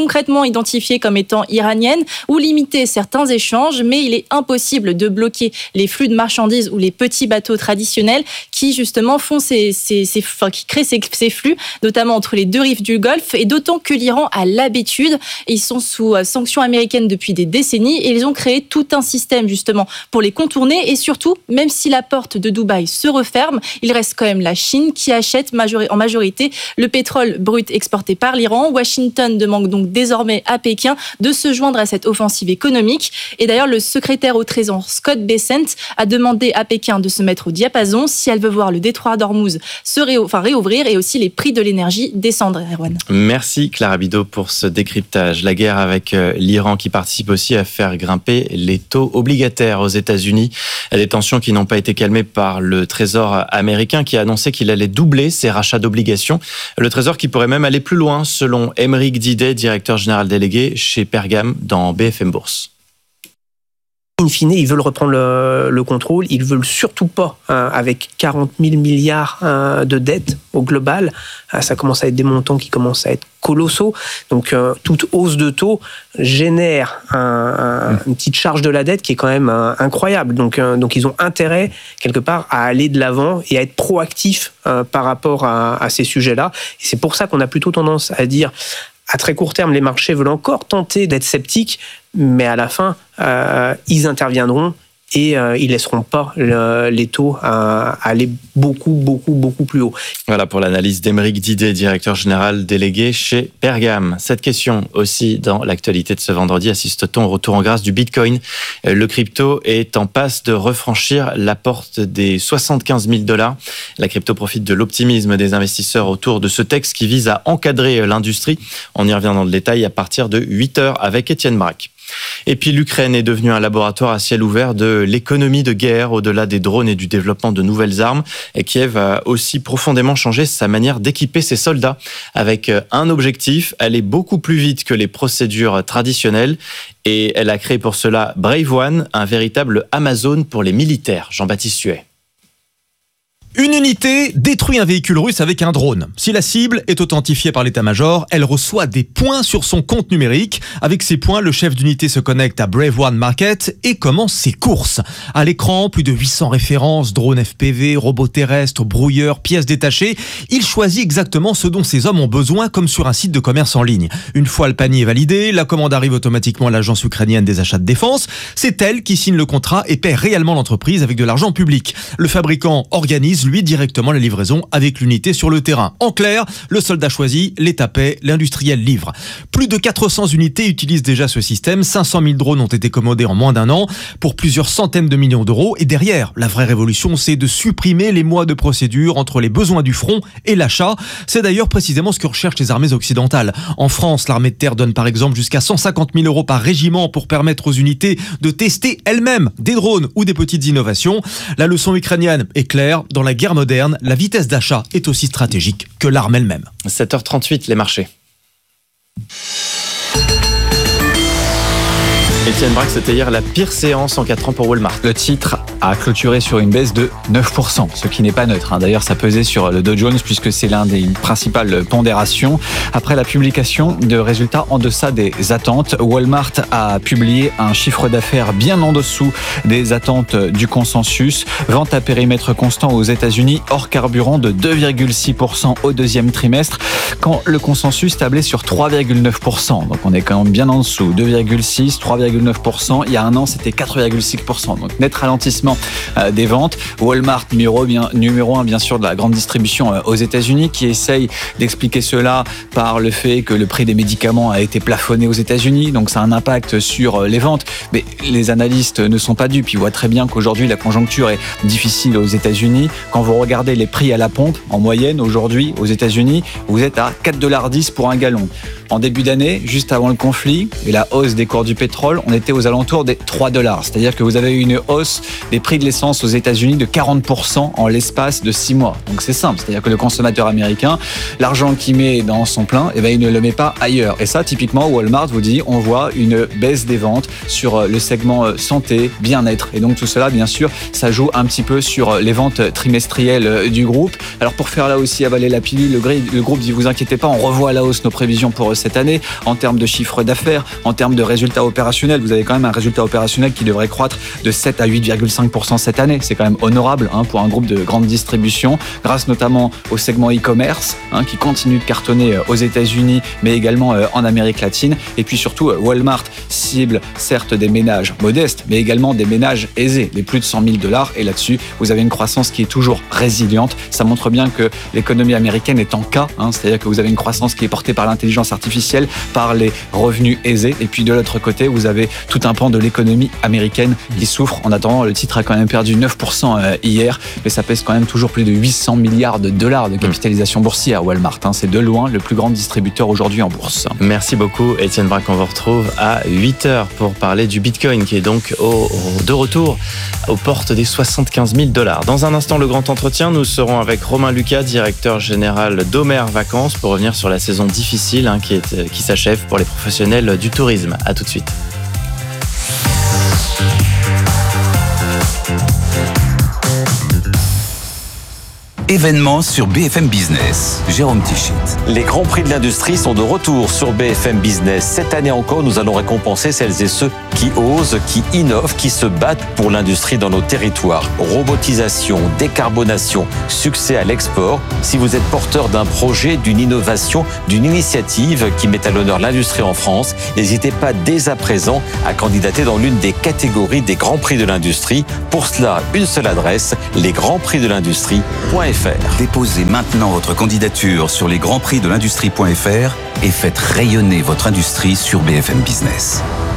concrètement identifiées comme étant iraniennes ou limiter certains échanges, mais il est impossible de bloquer les flux de marchandises ou les petits bateaux traditionnels qui justement font ces, ces, ces enfin, qui créent ces, ces flux, notamment entre les deux rives du Golfe, et d'autant que l'Iran a l'habitude, ils sont sous sanctions américaines depuis des décennies et ils ont créé tout un système justement pour les contourner, et surtout, même si la porte de Dubaï se referme, il reste quand même la Chine qui achète majori- en majorité le pétrole brut exporté par l'Iran. Washington demande donc désormais à Pékin de se joindre à cette offensive économique. Et d'ailleurs, le secrétaire au Trésor Scott Bessent a demandé à Pékin de se mettre au diapason si elle veut voir le détroit d'Ormuz se ré- enfin, réouvrir et aussi les prix de l'énergie descendre. Erwan. Merci Clara Bidot pour ce décryptage. La guerre avec l'Iran qui participe aussi à faire grimper les taux obligataires aux États-Unis. Des tensions qui n'ont pas été calmées par le Trésor américain qui a annoncé qu'il allait doubler ses rachats d'obligations. Le Trésor qui pourrait même aller plus loin, selon Émeric Didet, directeur général délégué chez Pergam dans B F M Bourse. In fine, ils veulent reprendre le, le contrôle. Ils veulent surtout pas, hein, avec quarante mille milliards hein, de dettes au global. Hein, ça commence à être des montants qui commencent à être colossaux. Donc, euh, toute hausse de taux génère un, un, une petite charge de la dette qui est quand même euh, incroyable. Donc, euh, donc, ils ont intérêt, quelque part, à aller de l'avant et à être proactifs euh, par rapport à, à ces sujets-là. Et c'est pour ça qu'on a plutôt tendance à dire... À très court terme, les marchés veulent encore tenter d'être sceptiques, mais à la fin, euh, ils interviendront et euh, ils laisseront pas le, les taux euh, aller beaucoup, beaucoup, beaucoup plus haut. Voilà pour l'analyse d'Émeric Didet, directeur général délégué chez Pergam. Cette question aussi dans l'actualité de ce vendredi. Assiste-t-on au retour en grâce du Bitcoin ? Le crypto est en passe de refranchir la porte des soixante-quinze mille dollars. La crypto profite de l'optimisme des investisseurs autour de ce texte qui vise à encadrer l'industrie. On y revient dans le détail à partir de huit heures avec Étienne Braque. Et puis l'Ukraine est devenue un laboratoire à ciel ouvert de l'économie de guerre au-delà des drones et du développement de nouvelles armes. Et Kiev a aussi profondément changé sa manière d'équiper ses soldats avec un objectif, aller beaucoup plus vite que les procédures traditionnelles. Et elle a créé pour cela Brave One, un véritable Amazon pour les militaires. Jean-Baptiste Huet. Une unité détruit un véhicule russe avec un drone. Si la cible est authentifiée par l'état-major, elle reçoit des points sur son compte numérique. Avec ces points, le chef d'unité se connecte à Brave One Market et commence ses courses. À l'écran, plus de huit cents références, drones F P V, robots terrestres, brouilleurs, pièces détachées. Il choisit exactement ce dont ses hommes ont besoin, comme sur un site de commerce en ligne. Une fois le panier validé, la commande arrive automatiquement à l'agence ukrainienne des achats de défense. C'est elle qui signe le contrat et paie réellement l'entreprise avec de l'argent public. Le fabricant organise lui directement la livraison avec l'unité sur le terrain. En clair, le soldat choisit, l'État paie, l'industriel livre. Plus de quatre cents unités utilisent déjà ce système, cinq cent mille drones ont été commandés en moins d'un an pour plusieurs centaines de millions d'euros. Et derrière, la vraie révolution, c'est de supprimer les mois de procédure entre les besoins du front et l'achat. C'est d'ailleurs précisément ce que recherchent les armées occidentales. En France, l'armée de terre donne par exemple jusqu'à cent cinquante mille euros par régiment pour permettre aux unités de tester elles-mêmes des drones ou des petites innovations. La leçon ukrainienne est claire, dans la guerre moderne, la vitesse d'achat est aussi stratégique que l'arme elle-même. sept heures trente-huit, les marchés. Étienne Braque, c'était hier la pire séance en quatre ans pour Walmart. Le titre a clôturé sur une baisse de neuf pour cent, ce qui n'est pas neutre. D'ailleurs, ça pesait sur le Dow Jones puisque c'est l'un des principales pondérations. Après la publication de résultats en deçà des attentes, Walmart a publié un chiffre d'affaires bien en dessous des attentes du consensus. Vente à périmètre constant aux États-Unis hors carburant de deux virgule six pour cent au deuxième trimestre, quand le consensus tablait sur trois virgule neuf pour cent. Donc on est quand même bien en dessous. deux virgule six, trois virgule neuf pour cent. Il y a un an, c'était quatre virgule six pour cent. Donc net ralentissement euh, des ventes. Walmart, numéro, bien, numéro un, bien sûr, de la grande distribution euh, aux États-Unis, qui essaye d'expliquer cela par le fait que le prix des médicaments a été plafonné aux États-Unis. Donc ça a un impact sur euh, les ventes. Mais les analystes ne sont pas dupes. Ils voient très bien qu'aujourd'hui, la conjoncture est difficile aux États-Unis. Quand vous regardez les prix à la pompe, en moyenne, aujourd'hui, aux États-Unis, vous êtes à quatre virgule dix dollars pour un gallon. En début d'année, juste avant le conflit et la hausse des cours du pétrole, on était aux alentours des trois dollars. C'est-à-dire que vous avez eu une hausse des prix de l'essence aux États-Unis de quarante pour cent en l'espace de six mois. Donc c'est simple. C'est-à-dire que le consommateur américain, l'argent qu'il met dans son plein, eh ben, il ne le met pas ailleurs. Et ça, typiquement, Walmart vous dit, on voit une baisse des ventes sur le segment santé, bien-être. Et donc tout cela, bien sûr, ça joue un petit peu sur les ventes trimestrielles du groupe. Alors pour faire là aussi avaler la pilule, le, le groupe dit vous inquiétez pas, on revoit à la hausse nos prévisions pour cette année en termes de chiffre d'affaires, en termes de résultats opérationnels. Vous avez quand même un résultat opérationnel qui devrait croître de sept à huit virgule cinq pour cent cette année. C'est quand même honorable hein, pour un groupe de grande distribution, grâce notamment au segment e-commerce hein, qui continue de cartonner aux États-Unis, mais également en Amérique latine. Et puis surtout, Walmart cible certes des ménages modestes, mais également des ménages aisés, les plus de cent mille dollars. Et là-dessus, vous avez une croissance qui est toujours résiliente. Ça montre bien que l'économie américaine est en K, hein, c'est-à-dire que vous avez une croissance qui est portée par l'intelligence artificielle, par les revenus aisés. Et puis de l'autre côté, vous avez tout un pan de l'économie américaine qui souffre. En attendant, le titre a quand même perdu neuf pour cent hier, mais ça pèse quand même toujours plus de huit cents milliards de dollars de capitalisation boursière, Walmart. Hein. C'est de loin le plus grand distributeur aujourd'hui en bourse. Merci beaucoup, Étienne Braque. On vous retrouve à huit heures pour parler du Bitcoin qui est donc au, au, de retour aux portes des soixante-quinze mille dollars. Dans un instant, le grand entretien, nous serons avec Romain Lucas, directeur général d'Omer Vacances, pour revenir sur la saison difficile hein, qui, est, qui s'achève pour les professionnels du tourisme. À tout de suite. Événements sur B F M Business. Jérôme Tichit. Les grands prix de l'industrie sont de retour sur B F M Business. Cette année encore, nous allons récompenser celles et ceux qui osent, qui innovent, qui se battent pour l'industrie dans nos territoires. Robotisation, décarbonation, succès à l'export. Si vous êtes porteur d'un projet, d'une innovation, d'une initiative qui met à l'honneur l'industrie en France, n'hésitez pas dès à présent à candidater dans l'une des catégories des grands prix de l'industrie. Pour cela, une seule adresse, les grands prix de l'industrie point f r. Déposez maintenant votre candidature sur les grands prix de l'industrie point f r et faites rayonner votre industrie sur B F M Business.